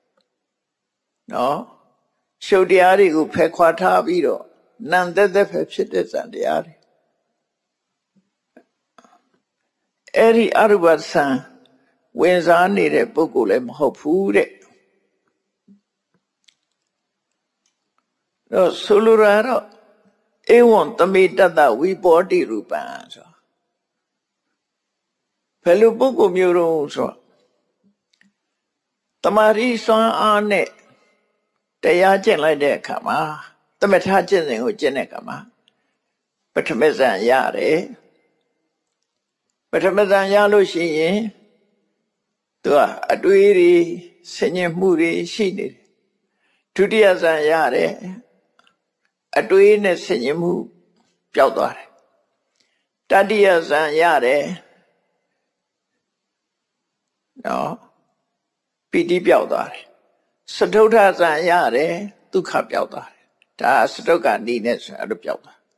နော်ရှုပ်တရားတွေကိုဖယ်ခွာထားပြီးတော့နံသက်သက်ပဲဖြစ်တဲ့သံတရားတွေအဲ့ဒီအရူပသံဝင်စားနေတဲ့ပုဂ္ဂိုလ်လည်းမဟုတ်ဘူးတဲ့တော့ဆိုလိုတာတော့ဧဝံသမိတတဝိပောတိရူပံဆိုဘယ်လိုပုဂ္ဂိုလ်မျိုးတော့ဆိုတမာရီစွမ်းအားနဲ့တရားကျင့်လိုက်တဲ့အခါမှာသမထကျင့်စဉ်ကိုကျင့်တဲ့အခါမှာပထမဇန်ရတယ်ပထမဇန်ရလို့ရှိရင်သူကအတွေးတွေဆင်ញင်မှုတွေရှိနေတယ်ဒုတိယဇန်ရတယ်အတွေးနဲ့ဆင်ញင်မှုပျောက်သွားတယ်တတိယဇန်ရတယ်နော်ပီတိပျောက်သွားတယ်စတုထဇန်ရတယ်ဒုက္ခပျောက်သွားတယ်ဒါစတုက္ခနီးနဲ့ဆိုအဲ့လိုပျောက်သွား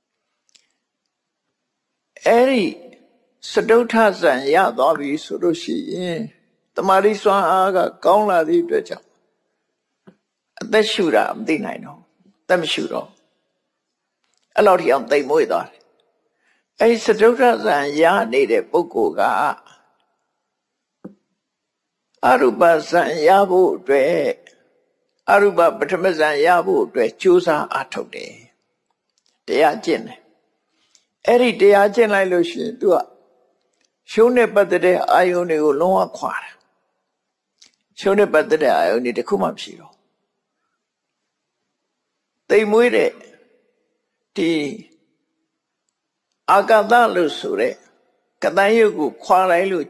အဲ့ဒီစတုထဇန်ရသွားပြီဆိုလို့ရှိရင်တမာရီစွမ်းအားကကောင်းလာသည့်အတွက်ကြောင့်အသက်ရှူတာမသိနိုင်တော့အသက်မရှူတော့အဲ့လောက်ထိအောင်တိမ်မွေ့သွားတယ်အဲ့ဒီစတုထဇန်ရနေတဲ့ပုဂ္ဂိုလ်ကအရူပဇန်ရဖို့အတွက်အရူပပထမဇန်ရဖို့အတွက်ကြိုးစားအားထုတ်တယ်တရားကျင့်တယ်အဲ့ဒီတရားကျင့်လိုက်လို့ရှိရင် तू ကရှုံးနဲ့ပတ်သက်တဲ့အာယုန်တွေကိုလုံးဝခွာတာရှုံးနဲ့ပတ်သက်တဲ့အာယုန်တွေတစ်ခုမှမရှိတော့တိမ်မွေးတဲ့ဒီအာကသလို့ဆိုတဲ့ကတန်ရုပ်ကိုခွာလိုက်လို့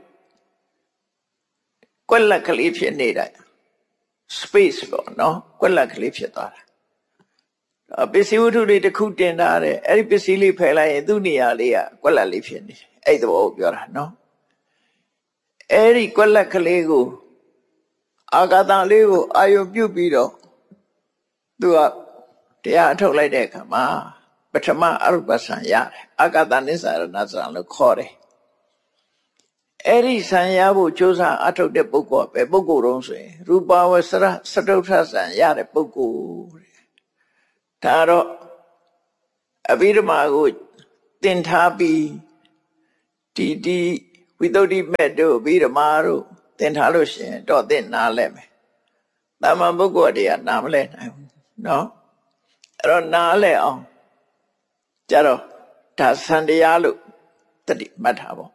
ကွက်လက်ကလေးဖြစ်နေတာ space ပေါ့နော်ကွက်လက်ကလေးဖြစ်သွားတာပစ္စည်းဝတ္ထုတွေတစ်ခုတင်ထားတယ်အဲ့ဒီပစ္စည်းလေးဖယ်လိုက်ရင်သူ့နေရာလေးကကွက်လက်လေးဖြစ်နေတယ်အဲ့ဒီသဘောကိုပြောတာနော်အဲ့ဒီကွက်လက်ကလေးကိုအာဂတလေးကိုအာယုပြုတ်ပြီးတော့သူကတရားအထုတ်လိုက်တဲ့အခါမှာပထမအရူပဇန်ရတယ်အာဂတနိစ္စရဏဇန်လို့ခေါ်တယ်အဲ့ဒီဇန်ရဖို့ကြိုးစားအထုတ်တဲ့ပုဂ္ဂိုလ်ပဲပုဂ္ဂိုလ်တုံးဆိုရင်ရူပဝဆရစတုထဇန်ရတဲ့ပုဂ္ဂိုလ်ဒါတော့အဘိဓမ္မာကိုသင်ထားပြီးဒီဝိသုဒ္ဓိမဲ့တို့ဗိဓမာတို့သင်ထားလို့ရှိရင်တော့သင်နားလဲမယ်တာမန်ပုဂ္ဂိုလ်တွေကနားမလဲနိုင်ဘူးနော်အဲ့တော့နားလဲအောင်ကြတော့ဒါစံတရားလို့တတိမှတ်ထားပေါ့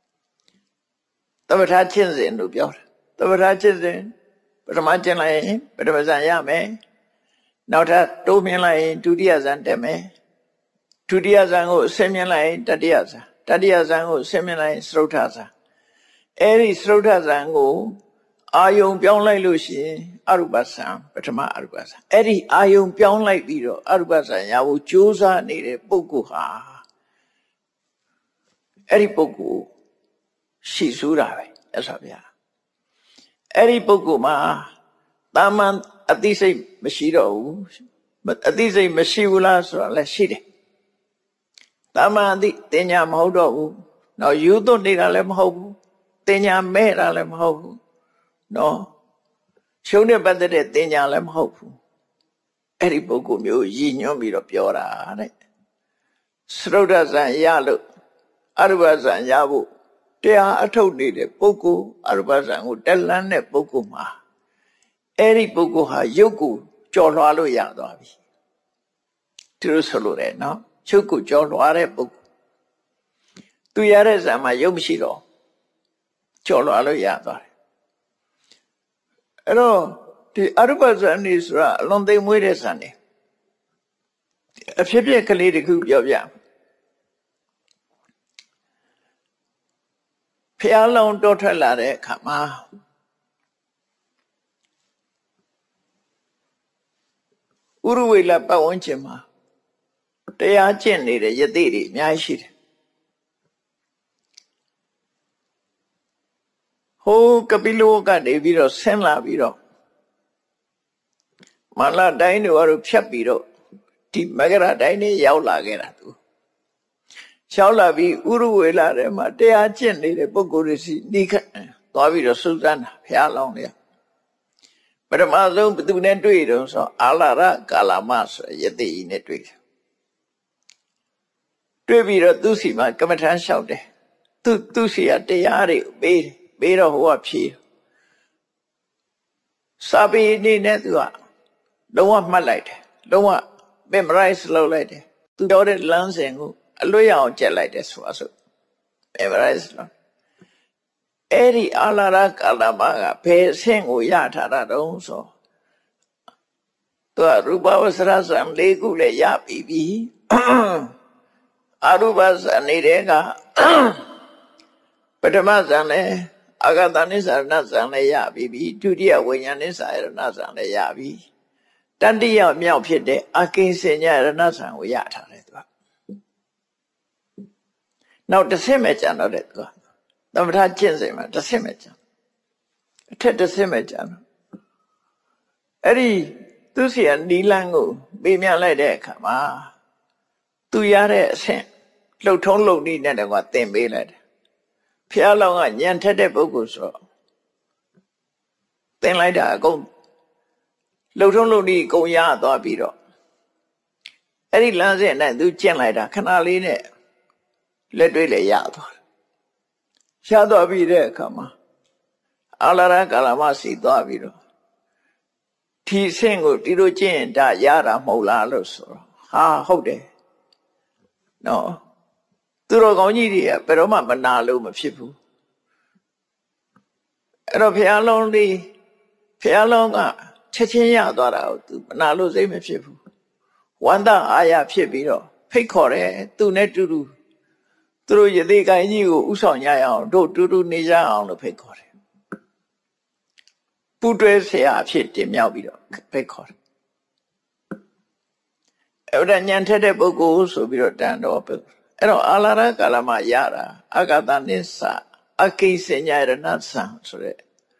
သမထကျင့်စဉ်လို့ပြောတယ်သမထကျင့်စဉ်ပထမကျင့်လိုက်ရင်ပထမဇန်ရမယ်နောက်ထပ်တိုးမြင်လိုက်ရင်ဒုတိယဇန်တက်မယ်ဒုတိယဇန်ကိုဆင်းမြင်လိုက်ရင်တတိယဇန်တတိယဇန်ကိုဆင်းမြင်လိုက်ရင်သရုဋ္ဌဇန်အဲ့ဒီသရုဋ္ဌဇန်ကိုအာယုံပြောင်းလိုက်လို့ရှိရင်အရူပဇန်ပထမအရူပဇန်အဲ့ဒီအာယုံပြောင်းလိုက်ပြီးတော့အရူပဇန်ရဖို့ကြိုးစားနေတဲ့ပုဂ္ဂိုလ်ဟာအဲ့ဒီပုဂ္ဂိုလ်ရှိစူးတာပဲအဲ့ဆိုဗျာအဲ့ဒီပုဂ္ဂိုလ်မှာတာမန်အသိစိတ်မရှိတော့ဘူးအသိစိတ်မရှိဘူးလားဆိုတော့လည်းရှိတယ်တာမန်အသိတင်ညာမဟုတ်တော့ဘူးနော်ယူသွတ်နေတာလည်းမဟုတ်ဘူးတင်ညာမဲ့တာလည်းမဟုတ်ဘူးနော်ရှုံးတဲ့ပတ်သက်တဲ့တင်ညာလည်းမဟုတ်ဘူးအဲ့ဒီပုဂ္ဂိုလ်မျိုးရည်ညွှန်းပြီးတော့ပြောတာတဲ့သရုဋ္ဌဇန်ရလို့အရူပဇန်ရဖို့တရားအထုတ်နေတဲ့ပုဂ္ဂိုလ်အရူပဇန်ကိုတက်လန်းတဲ့ပုဂ္ဂိုလ်မှာအဲ့ဒီပုဂ္ဂိုလ်ဟာရုပ်ကိုကြော်လွှားလို့ရသွားပြီသူတို့ဆိုလို့တယ်နော်ရုပ်ကိုကြော်လွှားတဲ့ပုဂ္ဂိုလ်သူရတဲ့ဇန်မှာရုပ်မရှိတော့ကြော်လွှားလို့ရသွားတယ်အဲ့တော့ဒီအရူပဇန်นี่ဆိုတာအလွန်သိမ်မွေးတဲ့ဇန်နေအဖြစ်ဖြစ်ကလေးတစ်ခုပြောပြဖျားလောင်တောထွက်လာတဲ့အခါမှာဥရဝေလပတ်ဝန်းကျင်မှာတရားကျင့်နေတဲ့ယသိတွေအများကြီးရှိတယ်ဟိုကပိလဝကနေပြီးတော့ဆင်းလာပြီးတော့မလာတိုင်းတို့ဖြတ်ပြီးတော့ဒီမဂရတိုင်းနဲ့ရောက်လာခဲ့တာသူရှောက်လာပြီးဥရဝေလထဲမှာတရားကျင့်နေတဲ့ပုဂ္ဂိုလ်တွေစီနှိခတ်သွားပြီးတော့စူးစမ်းတာဘုရားလောင်းတွေကပထမဆုံးဘသူနဲ့တွေ့တော့ဆိုအာလာရကာလမဆိုယသိကြီးနဲ့တွေ့တယ်တွေ့ပြီးတော့သူစီမှာကမ္မထမ်းလျှောက်တယ်သူစီကတရားတွေပေးတော့ဟိုကဖြေစာပေအနေနဲ့သူကလုံးဝမှတ်လိုက်တယ်လုံးဝ memorize လုပ်လိုက်တယ်သူပြောတဲ့လမ်းစဉ်ကိုအလွတ်ရအောင်ကြက်လိုက်တယ်ဆိုအဆို memorize လုပ်အဲ့ဒီအာလာရကာလမကဘယ်အဆင့်ကိုရထားတာတုံးဆိုသူကရူပဝဆရဇံ၄ခုလည်းရပြီးပြီအရူပဇံနေတဲ့ကပထမဇံလည်းအာဂတနိစ္စရဏဇံလည်းရပြီးပြီဒုတိယဝိညာဉ်နိစ္စရဏဇံလည်းရပြီတတိယမြောက်ဖြစ်တဲ့အကိဉ္စညရဏဇံကိုရထားတယ်သူကနောက်တစ်ဆင့်ပဲကျန်တော့တယ်သူကသမထကျင့်စဉ်မှာတစ်ဆင့်ပဲကျန်အထက်တစ်ဆင့်ပဲကျန်တော့အဲ့ဒီသူစီကနီလန်းကိုပေးမြလိုက်တဲ့အခါမှာသူရတဲ့အဆင့်လှုပ်ထုံးလှုပ်နည်းနဲ့တကွာသင်ပေးလိုက်တယ်ဖျားလောင်ကညံထက်တဲ့ပုဂ္ဂိုလ်ဆိုသင်လိုက်တာအကုန်လှုပ်ထုံးလှုပ်နည်းအကုန်ရသွားပြီးတော့အဲ့ဒီလမ်းစဉ်နဲ့သူကျင့်လိုက်တာခဏလေးနဲ့လက်တွေ့လည်းရသွားတယ်ရသွားပြီးတဲ့အခါမှာအာလာရကာလမစီသွားပြီးတော့ဒီအဆင့်ကိုဒီလိုကျင့်ရင်ဒါရတာမဟုတ်လားလို့ဆိုတော့ဟာဟုတ်တယ်နော်သူတော်ကောင်းကြီးတွေကဘယ်တော့မှမနာလို့မဖြစ်ဘူးအဲ့တော့ဘုရားလုံးကချက်ချင်းရသွားတာကိုသူမနာလို့စိတ်မဖြစ်ဘူးဝန္တအာရဖြစ်ပြီးတော့ဖိတ်ခေါ်တယ်သူနဲ့တူတူသူတို့ယသိကိုင်းကြီးကိုဥဆောင်ကြရအောင်တို့တူတူနေကြအောင်လို့ဖိတ်ခေါ်တယ်ပူတွဲဆရာအဖြစ်တင်မြောက်ပြီးတော့ဖိတ်ခေါ်တယ်အဲ့ဒါညံထက်တဲ့ပုဂ္ဂိုလ်ဆိုပြီးတော့တန်တော်ပဲအဲ့တော့အာလာရကာလမှာရတာအာဂတနိစ္စအကိဉ္စညရဏဇံဆိုတဲ့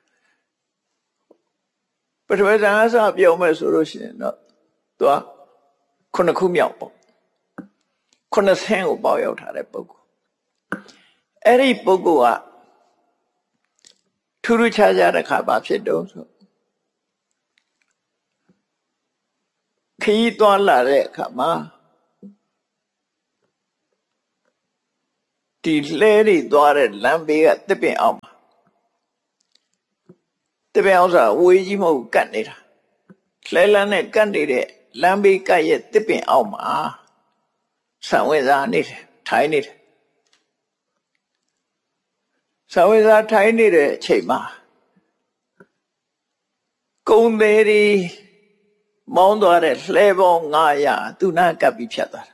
ပထမဇန်အစပြောမယ်ဆိုလို့ရှိရင်တော့သူကခုနှစ်ခုမြောက်ပေါ့ခုနှစ်ဆင်းကိုပေါရောက်ထားတဲ့ပုဂ္ဂိုလ်အဲ့ဒီပုဂ္ဂိုလ်ကထူးထူးခြားခြားတဲ့ခါဘာဖြစ်တော့ဆိုခရီးသွားလာတဲ့အခါမှာဒီလှဲတွေသွားတဲ့လမ်းဘေးကတစ်ပင်အောင်တစ်ပင်အောင်ဆိုတာဝေးကြီးမဟုတ်ကတ်နေတာလှဲလန်းနဲ့ကတ်နေတဲ့လမ်းဘေးကတ်ရဲ့တစ်ပင်အောင်မှာဆံဝင်စားနေတယ်ထိုင်နေတယ်ဆံဝင်စားထိုင်နေတဲ့အချိန်မှာကုံသေးတွေမောင်းသွားတဲ့လှဲပေါင်း900သူနာကပ်ပြီးဖြတ်သွားတာ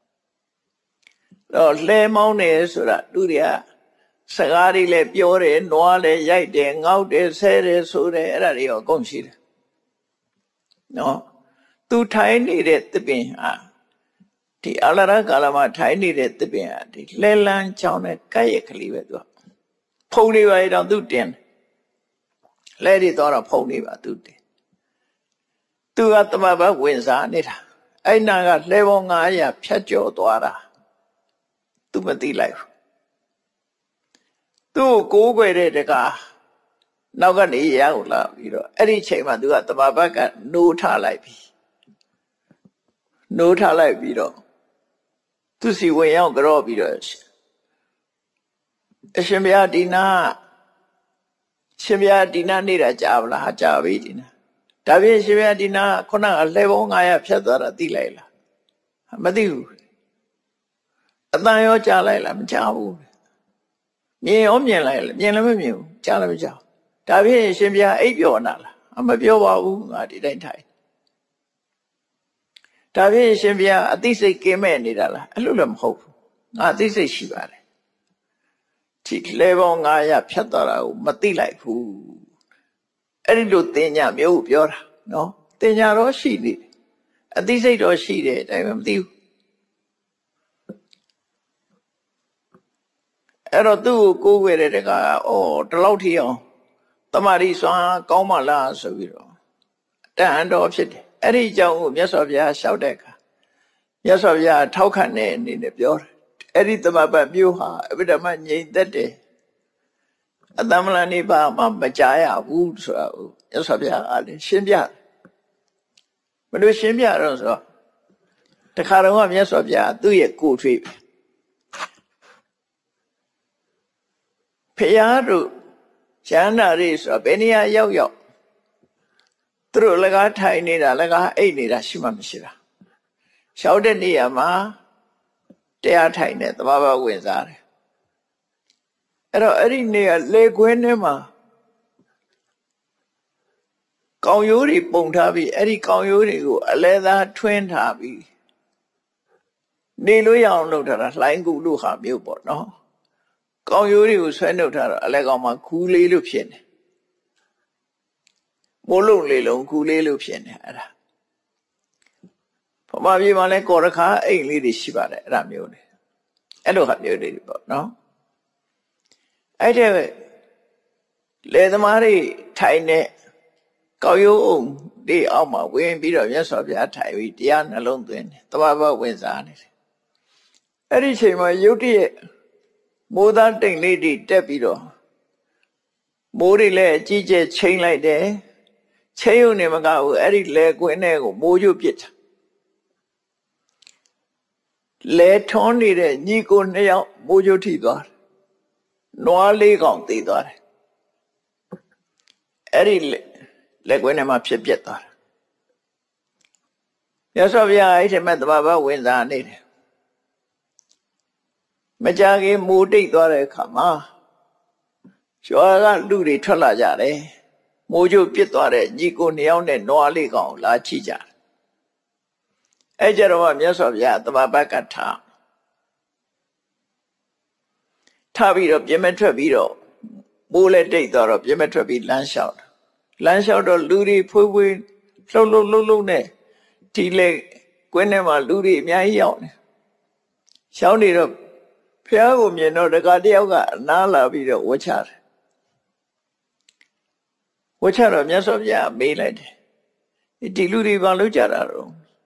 တော့လှဲမောင်းနေဆိုတာသူတွေကစကားတွေလည်းပြောတယ်နွားလည်းရိုက်တယ်ငေါက်တယ်ဆဲတယ်ဆိုတယ်အဲ့ဒါတွေရောအကုန်ရှိတယ်နော်သူထိုင်နေတဲ့သစ်ပင်ဟာဒီအလရကာလမှာထိုင်နေတဲ့သစ်ပင်ဟာဒီလှဲလန်းချောင်းနဲ့ကပ်ရက်ကလေးပဲသူကဖုံနေပါရတော့သူတင်လဲတွေတော့ဖုံနေပါသူတင်သူကတမဘဝင်စားနေတာအဲ့နာကလှဲပေါင်း900ဖြတ်ကျော်သွားတာသူမသိလိုက်ဘူးသူ့ကိုးကွယ်တဲ့တကားနောက်ကနေရောက်လာပြီးတော့အဲ့ဒီချိန်မှာသူကတမဘကနိုးထလိုက်ပြီနိုးထလိုက်ပြီးတော့သူစီဝင်ရောက်ကြော့ပြီးတော့အရှင်ဘုရားဒီနာရှင်ဘုရားဒီနာနေတာကြာဗလားကြာပြီဒီနာဒါဖြင့်ရှင်ဘုရားဒီနာခုနကလှဲပေါင်း900ဖြတ်သွားတာသိလိုက်လားမသိဘူးအတန်ရောကြားလိုက်လားမကြားဘူးမြင်ရောမြင်လိုက်လားမြင်လည်းမမြင်ဘူးကြားလည်းမကြားဒါဖြင့်ရှင်ဘုရားအိပ်ပျော်နာလားမပြောပါဘူးငါဒီတိုင်းထိုင်ဒါဖြင့်ရှင်ဘုရားအသိစိတ်ကင်းမဲ့နေတာလားအဲ့လိုလည်းမဟုတ်ဘူးငါအသိစိတ်ရှိပါတယ်ဒီလှဲပေါင်း900ဖြတ်သွားတာကိုမသိလိုက်ဘူးအဲ့ဒီလိုတင်ညာမျိုးကိုပြောတာနော်တင်ညာတော့ရှိနေတယ်အသိစိတ်တော့ရှိတယ်ဒါပေမဲ့မသိဘူးအဲ့တော့သူ့ကိုကိုးဝဲတဲ့တကဒီလောက်ထိအောင်တမာရီစွမ်းကောင်းမှလားဆိုပြီးတော့တန်ဟန်တော်ဖြစ်တယ်အဲ့ဒီအကြောင်းကိုမြတ်စွာဘုရားလျှောက်တဲ့အခါမြတ်စွာဘုရားထောက်ခံတဲ့အနေနဲ့ပြောတယ်အဲ့ဒီတမပတ်မျိုးဟာအဘိဓမ္မငြိမ်သက်တယ်အတ္တမလနိဗ္ဗာန်မှမကြားရဘူးဆိုတာကိုမြတ်စွာဘုရားကလည်းရှင်းပြတယ်ဘယ်လိုရှင်းပြတော့ဆိုတော့တခါတော့မြတ်စွာဘုရားသူ့ရဲ့ကိုယ်ထွေးဖရာတို့ကျမ်းနာတွေဆိုတော့ဘယ်နေရာရောက်ရောက်သူတို့လကားထိုင်နေတာလကားအိတ်နေတာရှိမှမရှိတာရှောက်တဲ့နေရာမှာတရားထိုင်တဲ့သဘာဝဝင်စားတယ်အဲ့တော့အဲ့ဒီနေရာလေခွင်းထဲမှာကောင်ရိုးတွေပုံထားပြီးအဲ့ဒီကောင်ရိုးတွေကိုအလဲသားထွင်းထားပြီးနေလို့ရအောင်လုပ်ထားတာလှိုင်းကူလို့ဟာမျိုးပေါ့နော်ကောင်ရိုးတွေကိုဆွဲနှုတ်ထားတော့အလဲကောင်မှာခူးလေးလို့ဖြစ်နေမိုးလုံးလေးလုံးခူးလေးလို့ဖြစ်နေအဲ့ဒါဗမာပြည်မှာလဲကော်ရခါအိမ်လေးတွေရှိပါတယ်အဲ့ဒါမျိုးတွေအဲ့လိုဟာမျိုးတွေပေါ့နော်အဲ့တဲ့လေသမားတွေထိုင်တဲ့ကောက်ရိုးအောင်ဒီအောက်မှာဝင်ပြီးတော့မြတ်စွာဘုရားထိုင်ပြီးတရားနှလုံးသွင်းတယ်တဘာဝဝင်စားနေတယ်အဲ့ဒီချိန်မှာယုတ်တရဲ့မိုးသားတိမ်လေးတွေတက်ပြီးတော့မိုးတွေလည်းအကြီးကျယ်ချိန်လိုက်တယ်ချိန်ုံနေမကဘူးအဲ့ဒီလေကွင်းထဲကိုမိုးရွတ်ပစ်တာလေထွန်းနေတဲ့ညီကို2ယောက်မိုးရွတ်ထိသွားတယ်နွား4ကောင်သေသွားတယ်အဲ့ဒီလက်ကွင်းထဲမှာဖြစ်ပြက်သွားတယ်မြတ်စွာဘုရားအဲ့ဒီမဲ့တဘာဝဝင်စားနေတယ်မကြခင်မိုးတိတ်သွားတဲ့အခါမှာရွာကလူတွေထွက်လာကြတယ်မိုးကြိုပြစ်သွားတဲ့ညီကို2ယောက်နဲ့နွား4ကောင်လာချိကြတယ်အဲ့ကြတော့မြတ်စွာဘုရားတဘာဝကထားပြီးတော့ပြင်းမထွက်ပြီးတော့မိုးလည်းတိတ်သွားတော့ပြင်းမထွက်ပြီးလမ်းလျှောက်တော့လူတွေဖွေးဖွေးလှုပ်နဲ့ဒီလေကွင်းထဲမှာလူတွေအများကြီးရောက်နေရှောင်းနေတော့ဖះကိုမြင်တော့တခါတယောက်ကအနားလာပြီးတော့ဝှချတယ်ဝှချတော့မြတ်စွာဘုရားမေးလိုက်တယ်ဒီလူတွေဘာလုပ်ကြတာတော့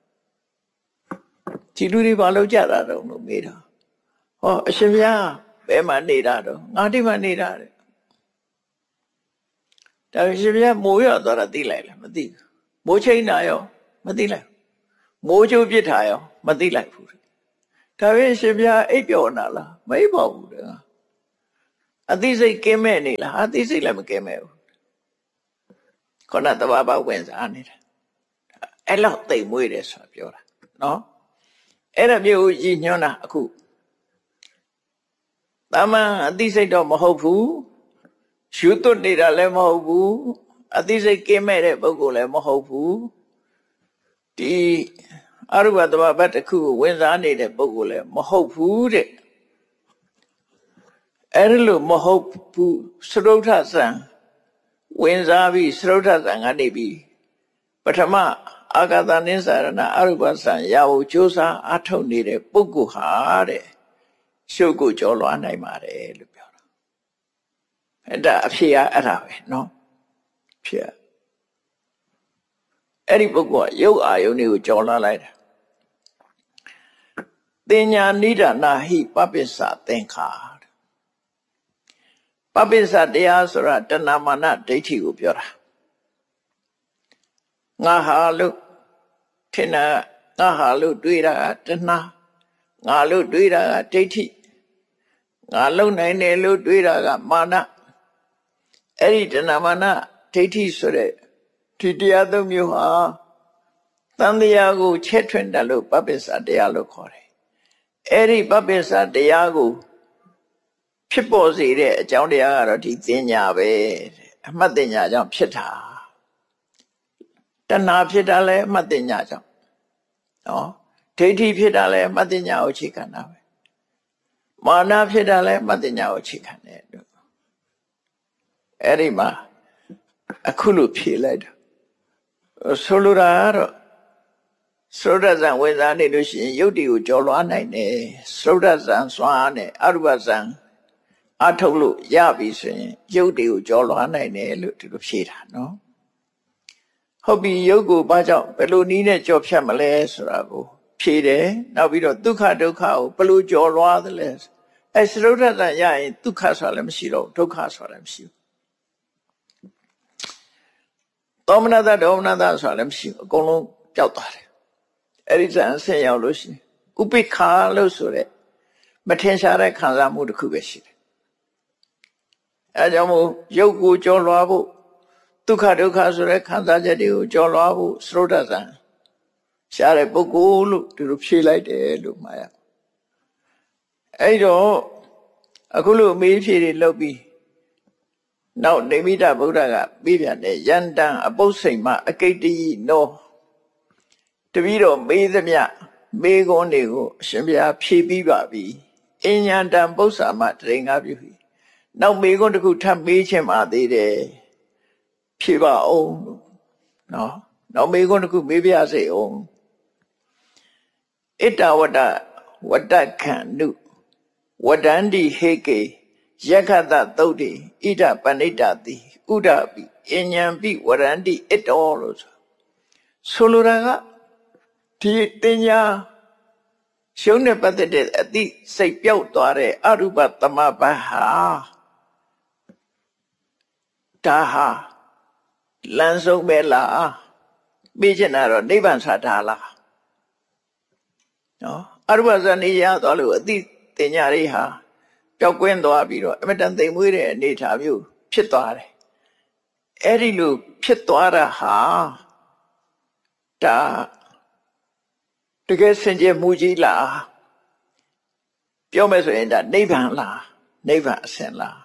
ဒီလူတွေဘာလုပ်ကြတာတော့လို့မေးတော့ဟောအရှင်ဘုရားဘယ်မှာနေတာတော့ငါဒီမှာနေတာတဲ့ဒါပေမဲ့ရှင်ဘုရားမိုးရသွားတာသိလိုက်လားမသိဘူးမိုးချိန်တာရောမသိလိုက်မိုးချိုးပြစ်တာရောမသိလိုက်ဘူးဒါပေမဲ့ရှင်ဘုရားအိပ်ပျော်နာလား mấy bầu được tí xây kê mẹ này là tí xây là một kê mẹ còn là tao bảo quen ra này ấy là tẩy mũi để sao biểu là nó ấy là biểu gì nhau nè cụ ta mà tí xây đó mà hậu phú sưu tốt đi ra lại mà hậu phú tí xây kê mẹ để bao gồm lại mà hậu phú thì ở bên tao bắt được cụ quen ra này để bao gồm lại mà hậu phú đấy ấy là mà hậu phú sâu thẳm sang quen ra vì sâu thẳm sang anh đi vì Patama Agata Nisarana Arubasan Yao Chosa Atoni de Puku Hare Shoku Jolo Nai Mare Lupera. And that Pia Arabe, no? Pia. Any book you are you knew Jola later. Then ya need a nahi papisa think hard. Papisa de Asura Tanamana Deti Upera. Nga halu tina nga halu duira tana nga lu duira daithi nga lu nai ne lu duira ga mana eri tana mana daithi so de diတရားသုံးမျိုးဟာတန်တရားကိုချက်ထွင်တယ်လို့ပပိစ္ဆတရားလို့ခေါ်တယ်အဲ့ဒီပပိစ္ဆတရားကိုဖြစ်ပေါ်စေတဲ့အကြောင်းတရားကတော့ဒီသင်ညာပဲအမှတ်သင်ညာကြောင့်ဖြစ်တာတဏှာဖြစ်တာလဲအမှတ်တင်ညာကြောင့်နော်ဒိဋ္ဌိဖြစ်တာလဲအမှတ်တင်ညာကိုအခြေခံတာပဲမာနဖြစ်တာလဲအမှတ်တင်ညာကိုအခြေခံတယ်လို့အဲ့ဒီမှာအခုလိုဖြေလိုက်တာဆိုလိုတာကတော့သုဒ္ဓဇံဝင်စားနေလို့ရှိရင်ယုတ်တိကိုကြော်လွှားနိုင်တယ်သုဒ္ဓဇံစွမ်းနဲ့အရူပဇံအထုတ်လို့ရပြီဆိုရင်ယုတ်တိကိုကြော်လွှားနိုင်တယ်လို့ဒီလိုဖြေတာနော်ဟုတ်ပြီယုတ်ကိုဘာကြောင့်ဘယ်လိုနည်းနဲ့ကြော်ဖြတ်မလဲဆိုတာကိုဖြေတယ်နောက်ပြီးတော့ဒုက္ခဒုက္ခကိုဘယ်လိုကြော်လွှားသလဲအဲစရုဒ္ဓတန်ရရင်ဒုက္ခဆိုတာလည်းမရှိတော့ဒုက္ခဆိုတာလည်းမရှိဘူးသောမနတဒေါမနတဆိုတာလည်းမရှိဘူးအကုန်လုံးပျောက်သွားတယ်အဲ့ဒီဇန်ဆင်ရောက်လို့ရှိရင်ဥပိ္ပခာလို့ဆိုတဲ့မထင်ရှားတဲ့ခံစားမှုတစ်ခုပဲရှိတယ်အဲကြောင့်မို့ယုတ်ကိုကြော်လွှားဖို့ဒုက္ခဒုက္ခဆိုတဲ့ခံစားချက်တွေကိုကြော်လွှားဖို့စရုဒ္ဓဇံရှားတဲ့ပုဂ္ဂိုလ်လို့ဒီလိုဖြေလိုက်တယ်လို့မှားရအဲ့တော့အခုလိုအမေးဖြေတွေလုပ်ပြီးနောက်နေမိတဗုဒ္ဓကပြီးပြန်တယ်ယန္တံအပု္ပ္စိမ္မအကိတ္တိနောတပည့်တော်မေးသမျှမေးခွန်းတွေကိုအရှင်ဘုရားဖြေပြီးပါပြီအဉ္ဉတံပု္ပ္ပစာမတရင်္ဂပြုပြီနောက်မေးခွန်းတစ်ခုထပ်မေးချင်ပါသေးတယ်ဖြေပါအောင်နော်နောက်မေးခွန်းတစ်ခုမေးပြစေအောင်ဣတဝတ္တဝတ္တခန္နုဝဒန္တိဟေကေယက္ခတသုတ်တိဣဒပဏိတတိဥဒပိအဉ္ဉံပိဝရန္တိဣတောလို့ဆိုလိုတာကဒီတင်ညာရှုံးနဲ့ပတ်သက်တဲ့အသိစိတ်ပြောက်သွားတဲ့အရူပသမဘဟာဒါဟာလမ်းဆုံးပဲလားပြီးချင်တာတော့နိဗ္ဗာန်ဆိုတာလားနော်အရူပဇဏီရသွားလို့အသိတင်ညာတွေဟာပျောက်ကွင်းသွားပြီးတော့အမတန်သိမ်မွေးတဲ့အနေအထားမျိုးဖြစ်သွားတယ်အဲ့ဒီလိုဖြစ်သွားတာဟာဒါတကယ်စင်ကြယ်မှုကြီးလားပြောမယ်ဆိုရင်ဒါနိဗ္ဗာန်လားနိဗ္ဗာန်အဆင့်လား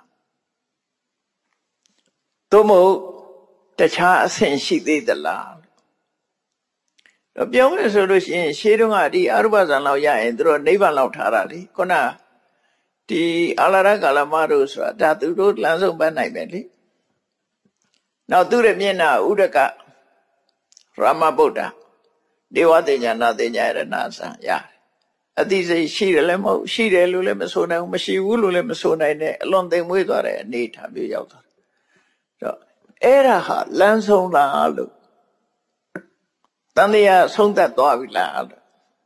သို့မဟုတ်တခြားအဆင့်ရှိသေးသလားတော့ပြောမယ်ဆိုလို့ရှိရင်ရှေးတုန်းကဒီအရူပဇံလောက်ရရင်သူတို့နိဗ္ဗာန်လောက်ထားတာလေခုနဒီအလာရကာလမတို့ဆိုတာဒါသူတို့လမ်းဆုံးပန်းနိုင်ပဲလေနောက်သူ့ရဲ့မျက်နှာဥဒကရမဗုဒ္ဓဒေဝတင်ညာနာတင်ညာရဏဆံရတယ်အတိစိတ်ရှိတယ်လည်းမဟုတ်ရှိတယ်လို့လည်းမဆိုနိုင်ဘူးမရှိဘူးလို့လည်းမဆိုနိုင်တဲ့အလွန်သိမ်မွေးသွားတဲ့အနေအထားမျိုးရောက်သွားတယ်တော့အဲ့ဒါဟာလမ်းဆုံးလားလို့တန်တရားဆုံးသက်သွားပြီလားလို့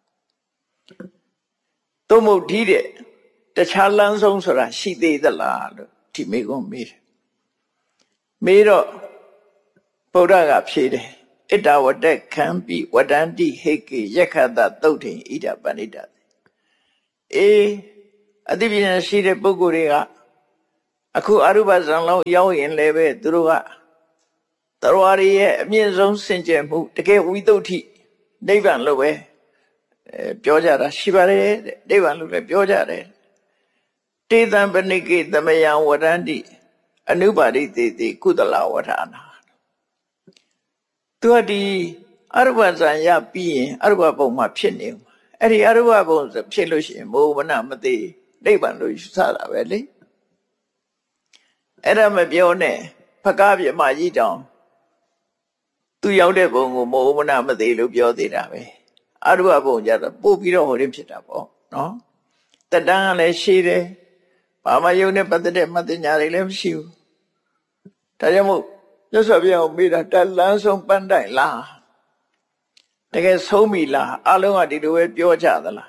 သို့မဟုတ်ဒီတဲ့တခြားလမ်းဆုံးဆိုတာရှိသေးသလားလို့ဒီမိကုံမေးတယ်မေးတော့ဗုဒ္ဓကဖြေတယ်ဣတဝတ္တခံပိဝဒန္တိဟေကေယက္ခတသုတ်ထိန်ဣဒပဏိတအေးအသိပညာရှိတဲ့ပုဂ္ဂိုလ်တွေကအခုအရူပဇံလောက်ရောက်ရင်လည်းပဲသူတို့ကသရဝရရဲ့အမြင့်ဆုံးစင်ကြယ်မှုတကယ်ဝိသုဒ္ဓိနိဗ္ဗာန်လို့ပဲပြောကြတာရှိပါတယ်တဲ့နိဗ္ဗာန်လို့လည်းပြောကြတယ်တေသံပဏိကေသမယံဝရန္တိအနုပါရိတေတိကုသလဝဋ္ဌာနာသူကဒီအရူပဇံရပြီးရင်အရူပဘုံမှာဖြစ်နေမှာအဲ့ဒီအရူပဘုံဖြစ်လို့ရှိရင်မောမနမသိနိဗ္ဗာန်လို့ယူဆတာပဲလေအဲ့ဒါမပြောနဲ့ဖကားပြမကြီးတောင်သူရောက်တဲ့ဘုံကိုမောမနမသိလို့ပြောသေးတာပဲအရူပဘုံကြတော့ပို့ပြီးတော့ဟိုရင်းဖြစ်တာပေါ့နော်တတန်းကလည်းရှိတယ်ဘာမှယုံနဲ့ပတ်သက်တဲ့မသိညာတွေလည်းမရှိဘူးဒါကြောင့်မို့မြတ်စွာဘုရားကိုမေးတာတလန်းဆုံးပန်းတိုင်လားတကယ်ဆုံးပြီလားအလုံးကဒီလိုပဲပြောကြသလား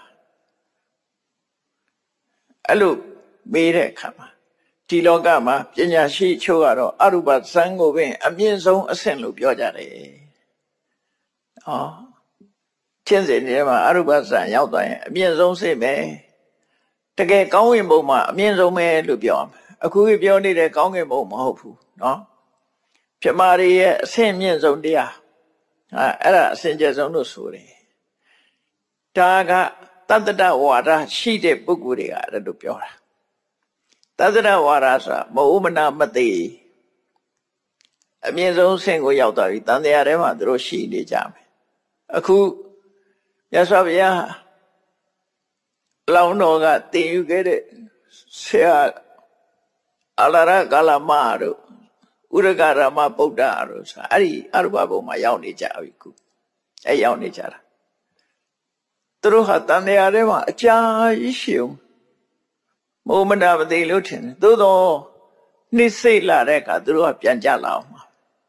အဲ့လိုမေးတဲ့အခါမှာဒီလောကမှာပညာရှိချို့ကတော့အရူပဇံကိုပင်အမြင့်ဆုံးအဆင့်လို့ပြောကြတယ်။အော်ချင်းစင်ထဲမှာအရူပဇံရောက်သွားရင်အမြင့်ဆုံးစိတ်ပဲတကယ်ကောင်းဝင်ဘုံမှာအမြင့်ဆုံးပဲလို့ပြောမှာအခုပြောနေတဲ့ကောင်းကင်ဘုံမဟုတ်ဘူးနော်ပြမာရီရဲ့အဆင့်မြင့်ဆုံးတရားအဲ့ဒါအဆင့်ကျဆုံးလို့ဆိုတယ်ဒါကတတ္တဝါဒရှိတဲ့ပုဂ္ဂိုလ်တွေကအဲ့လိုပြောတာတတ္တဝါဒဆိုတာမဥမနာမသိအမြင့်ဆုံးဆင့်ကိုရောက်သွားပြီတန်တရားထဲမှာသူတို့ရှိနေကြမယ်အခုမြတ်စွာဘုရားလောင်းတော်ကတည်ယူခဲ့တဲ့ဆရာအလရကလမတို့ဥရကရမဗုဒ္ဓတို့ဆိုအဲ့ဒီအရူပဘုံမှာရောက်နေကြပြီခုအဲ့ရောက်နေကြတာသူတို့ဟာတန်တရားထဲမှာအကြာကြီးရှည်မောမနာမသိလို့ထင်တယ်သို့တော့နှိစိတ်လာတဲ့အခါသူတို့ကပြန်ကြလာအောင်မှာ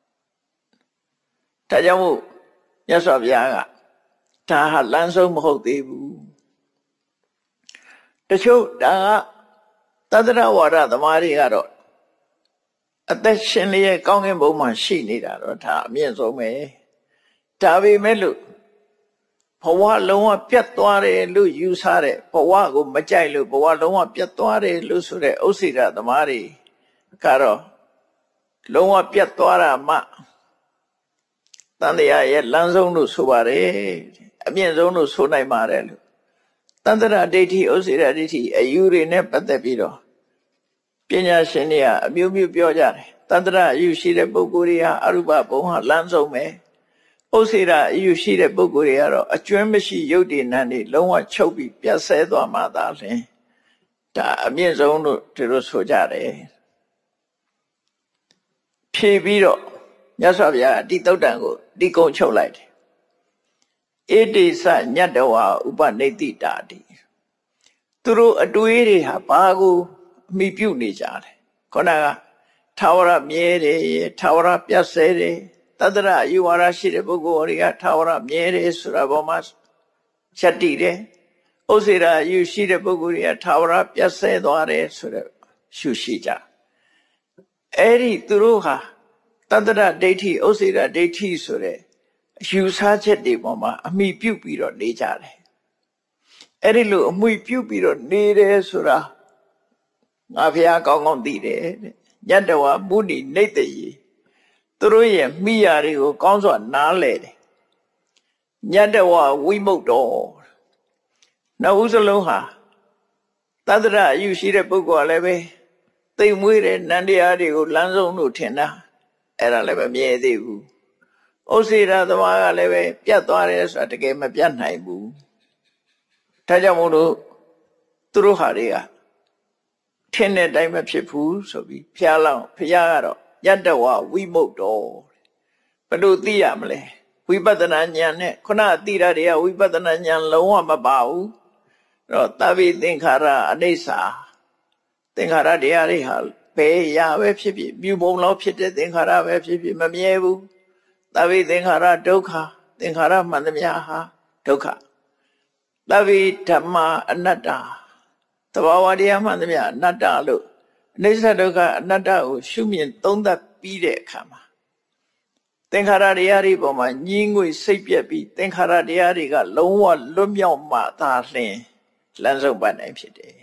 ဒါကြောင့်မို့မြတ်စွာဘုရားကဒါဟာလမ်းဆုံးမဟုတ်သေးဘူးတချို့ဒါကတတ္တဝါဒသမားတွေကတော့အသက်ရှင်လျက်ကောင်းကင်ဘုံမှာရှိနေတာတော့ဒါအမြင့်ဆုံးပဲဒါပေမဲ့လို့ဘဝလုံးဝပြတ်သွားတယ်လို့ယူဆတဲ့ဘဝကိုမကြိုက်လို့ဘဝလုံးဝပြတ်သွားတယ်လို့ဆိုတဲ့ဥစ္စေတသမားတွေကတော့လုံးဝပြတ်သွားတာမှတန်တရားရဲ့လမ်းဆုံးလို့ဆိုပါတယ်အမြင့်ဆုံးလို့ဆိုနိုင်ပါတယ်လို့တန္တရာဒိဋ္ဌိဥစ္စေတဒိဋ္ဌိအယူတွေနဲ့ပတ်သက်ပြီးတော့ပညာရှင်တွေကအမျိုးမျိုးပြောကြတယ်တန္တရာအယူရှိတဲ့ပုဂ္ဂိုလ်တွေဟာအရူပဘုံဟာလမ်းဆုံးပဲဥစ္စေတအယူရှိတဲ့ပုဂ္ဂိုလ်တွေကတော့အကျွမ်းမရှိယုတ်တည်နံတွေလုံးဝချုပ်ပြီးပြတ်ဆဲသွားမှသာလျှင်ဒါအမြင့်ဆုံးလို့သူတို့ဆိုကြတယ်ဖြေပြီးတော့မြတ်စွာဘုရားဒီသုတ်တံကိုဒီကုံချုပ်လိုက်တယ်ဧတိစညတ္တဝါဥပနိတိတာတိသူတို့အတွေးတွေဟာဘာကိုအမိပြုနေကြတယ်ခေါင်းကထာဝရမြဲတယ်ထာဝရပြတ်ဆဲတယ်တတ္တရအယူဝါဒရှိတဲ့ပုဂ္ဂိုလ်တွေကထာဝရမြဲတယ်ဆိုတာပေါ်မှာချက်တည်တယ်ဥစ္စေတအယူရှိတဲ့ပုဂ္ဂိုလ်တွေကထာဝရပြတ်ဆဲသွားတယ်ဆိုတော့ရှုရှိကြအဲ့ဒီသူတို့ဟာတတ္တရဒိဋ္ဌိဥစ္စေတဒိဋ္ဌိဆိုတဲ့အယူဆချက်တွေပေါ်မှာအမိပြုပြီးတော့နေကြတယ်အဲ့ဒီလိုအမိပြုပြီးတော့နေတယ်ဆိုတာငါဘုရားကောင်းကောင်းသိတယ်တဲ့ညတ္တဝမုဏိနိတ္တယေသူတို့ရဲ့မိယာတွေကိုကောင်းစွာနားလဲတယ်ညတ္တဝဝိမုတ်တော်နောက်ဦးစလုံးဟာတတ္တရအယူရှိတဲ့ပုဂ္ဂိုလ်ကလည်းပဲသိမ်မွေးတဲ့နန္တရားတွေကိုလမ်းဆုံးလို့ထင်တာအဲ့ဒါလည်းမမြဲသေးဘူးဥစ္စေတသမားကလည်းပဲပြတ်သွားတယ်ဆိုတာတကယ်မပြတ်နိုင်ဘူးဒါကြောင့်မို့လို့သူတို့ဟာတွေကထင်တဲ့အတိုင်းမဖြစ်ဘူးဆိုပြီးဖျားလောက်ဖျားကတော့ယတ္တဝဝိမုတ်တော်ဘယ်လိုသိရမလဲဝိပဿနာဉာဏ်နဲ့ခုနအတိရတွေကဝိပဿနာဉာဏ်လုံးဝမပါဘူးအဲ့တော့သဗ္ဗေသင်္ခါရအနိစ္စသင်္ခါရတရားတွေဟာဘယ်ရာပဲဖြစ်ဖြစ်မြူပုံလောက်ဖြစ်တဲ့သင်္ခါရပဲဖြစ်ဖြစ်မမြဲဘူးသဗ္ဗေသင်္ခါရဒုက္ခသင်္ခါရမှန်သမျှဟာဒုက္ခသဗ္ဗေဓမ္မာအနတ္တသဘာဝတရားမှန်သမျှအနတ္တလို့အနိစ္စဒုက္ခအနတ္တကိုရှုမြင်သုံးသပ်ပြီးတဲ့အခါမှာသင်္ခါရတရားတွေပေါ်မှာညင်းငွေစိတ်ပြက်ပြီးသင်္ခါရတရားတွေကလုံးဝလွတ်မြောက်မှသာလျှင်လမ်းဆုံးပတ်နိုင်ဖြစ်တယ်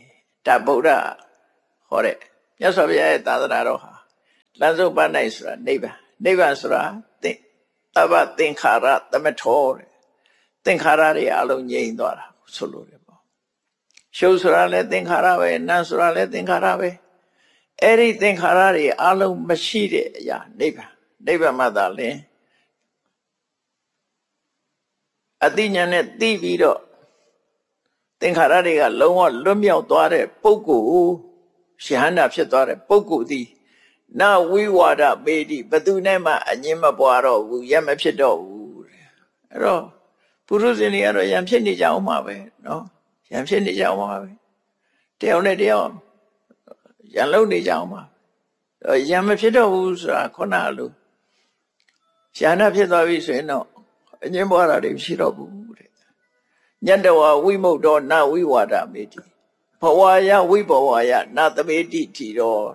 ဒါဗုဒ္ဓဟောတဲ့မြတ်စွာဘုရားရဲ့သာသနာတော်ဟာလမ်းဆုံးပန်းနိုင်ဆိုတာနိဗ္ဗာန်နိဗ္ဗာန်ဆိုတာသဗ္ဗသင်္ခါရသမထောတဲ့သင်္ခါရတွေအလုံးငြိမ်းသွားတာဆိုလို့တယ်ပေါ့ရှုပ်ဆိုတာလည်းသင်္ခါရပဲနာမ်ဆိုတာလည်းသင်္ခါရပဲအဲ့ဒီသင်္ခါရတွေအလုံးမရှိတဲ့အရာနိဗ္ဗာန်နိဗ္ဗာန်မှသာလင်အတိညာနဲ့သိပြီးတော့သင်္ခါရတွေကလုံးဝလွတ်မြောက်သွားတဲ့ပုဂ္ဂိုလ်ယဟန္တာဖြစ်သွားတဲ့ပုဂ္ဂိုလ်သည်နဝိဝါဒပေတိဘသူနဲ့မှအငြင်းမပွားတော့ဘူးရမဖြစ်တော့ဘူးတဲ့အဲ့တော့ပုရုဇဉ်တွေကတော့ယံဖြစ်နေကြအောင်မှာပဲနော်ယံဖြစ်နေကြအောင်မှာပဲတယောက်နဲ့တယောက်ယံလုံးနေကြအောင်မှာယံမဖြစ်တော့ဘူးဆိုတာခုနလိုယဟန္တာဖြစ်သွားပြီဆိုရင်တော့အငြင်းပွားတာတွေမရှိတော့ဘူးတဲ့ညတဝဝိမုတ်တော်နဝိဝါဒမေတိဘဝယဝိဘဝယနသမေတိတိတော်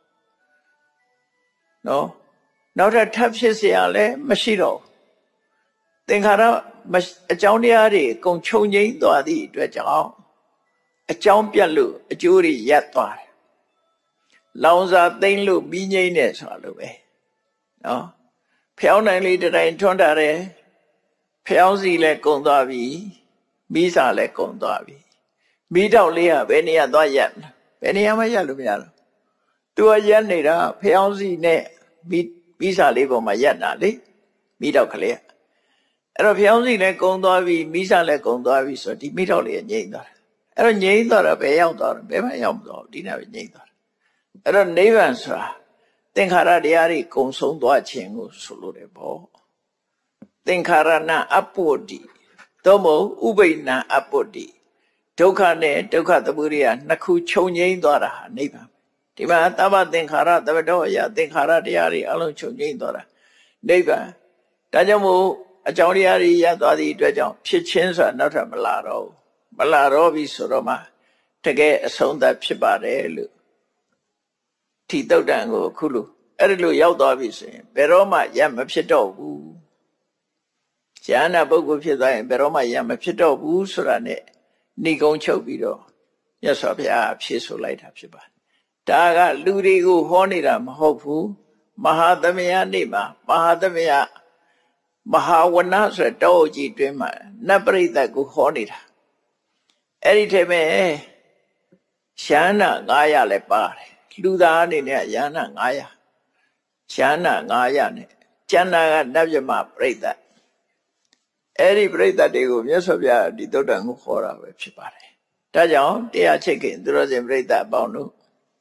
နော်နောက်ထပ်ဖြစ်เสียလည်းမရှိတော့သင်္ခါရအကြောင်းတရားတွေအကုန်ခြုံငိမ့်သွားသည့်အတွက်ကြောင့်အကြောင်းပြတ်လို့အကျိုးတွေရပ်သွားတယ်လောင်စာသိမ့်လို့ပြီးငိမ့်နေဆိုတာလိုပဲနော်ဖျောင်းနိုင်လေးတိုင်းထွန်းတာတယ်ဖျောင်းစီလည်းကုန်သွားပြီမိစာလည်းကုန်သွားပြီမိတော့လေးကဘယ်နေရာသွားရက်ဘယ်နေရာမှရက်လို့မရတော့သူကရက်နေတာဖျောင်းစီနဲ့မိစာလေးပေါ်မှာရက်တာလေမိတော့ကလေးအဲ့တော့ဖျောင်းစီလည်းကုန်သွားပြီမိစာလည်းကုန်သွားပြီဆိုတော့ဒီမိတော့လေးကငြိမ့်သွားတယ်အဲ့တော့ငြိမ့်သွားတာဘယ်ရောက်သွားတယ်ဘယ်မှရောက်မသွားဘူးဒီနေ့ပဲငြိမ့်သွားတယ်အဲ့တော့နိဗ္ဗာန်ဆိုတာသင်္ခါရတရားတွေကုံဆုံးသွားခြင်းကိုဆိုလိုတယ်ပေါ့သင်္ခါရဏအပ္ပုတ္တိသို့မဟုတ်ဥပိ္ပနအပ္ပုတ္တိဒုက္ခနဲ့ဒုက္ခသမုဒယနှစ်ခုခြုံငိမ့်သွားတာဟာနိဗ္ဗာန်ဒီမှာသဗ္ဗသင်္ခါရသဗ္ဗတောယသင်္ခါရတရားတွေအလုံးခြုံငိမ့်သွားတာနိဗ္ဗာန်ဒါကြောင့်မို့အကြောင်းတရားတွေရသွားသည့်အတွက်ကြောင့်ဖြစ်ခြင်းဆိုတာနောက်ထပ်မလာတော့ဘူးမလာတော့ပြီဆိုတော့မှတကယ်အဆုံးသတ်ဖြစ်ပါတယ်လို့ထိတုတ်တန်ကိုအခုလို့အဲ့ဒီလိုရောက်သွားပြီဆိုရင်ဘယ်တော့မှရမဖြစ်တော့ဘူးဉာဏပုဂ္ဂိုလ်ဖြစ်သွားရင်ဘယ်တော့မှရမဖြစ်တော့ဘူးဆိုတာနဲ့ဏိကုံချုပ်ပြီးတော့မြတ်စွာဘုရားဖြေဆိုလိုက်တာဖြစ်ပါတယ်ဒါကလူတွေကိုဟောနေတာမဟုတ်ဘူးမဟာသမယနေ့မှာမဟာသမယမဟာဝဏဆိုတဲ့တောကြီးတွင်မှာနတ်ပရိသတ်ကိုဟောနေတာအဲ့ဒီထဲမှာယန္နာ900လည်းပါတယ်လူသားအနေနဲ့ယန္နာ900ယန္နာ900နဲ့ကျန်တာကနတ်မြမပရိသတ်အဲ့ဒီပရိသတ်တွေကိုမြတ်စွာဘုရားဒီသုတ္တန်ကိုခေါ်တာပဲဖြစ်ပါတယ်ဒါကြောင့်တရားချစ်ခင်သူတော်စင်ပရိသတ်အပေါင်းတို့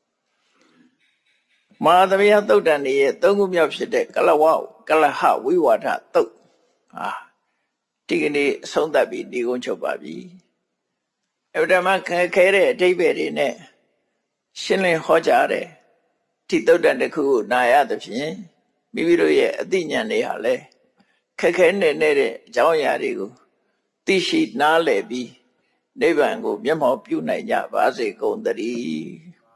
မဟာသမယသုတ္တန်ရဲ့၃ခုမြောက်ဖြစ်တဲ့ကလဟဝိဝါဒသုတ်ဒီကနေ့အဆုံးသတ်ပြီးဒီကုန်းချုပ်ပါပြီအဗ္ဗဓမ္မခဲတဲ့အဓိပ္ပာယ်တွေနဲ့ရှင်းလင်းဟောကြားတယ်ဒီသုတ္တန်တစ်ခုကိုနာရသဖြင့်မိမိတို့ရဲ့အသိဉာဏ်တွေဟာလဲခဲနဲ့တဲ့အကြောင်းအရာတွေကိုသိရှိနားလည်ပြီးနိဗ္ဗာန်ကိုမျက်မှောက်ပြုနိုင်ကြပါစေကုန်သတည်း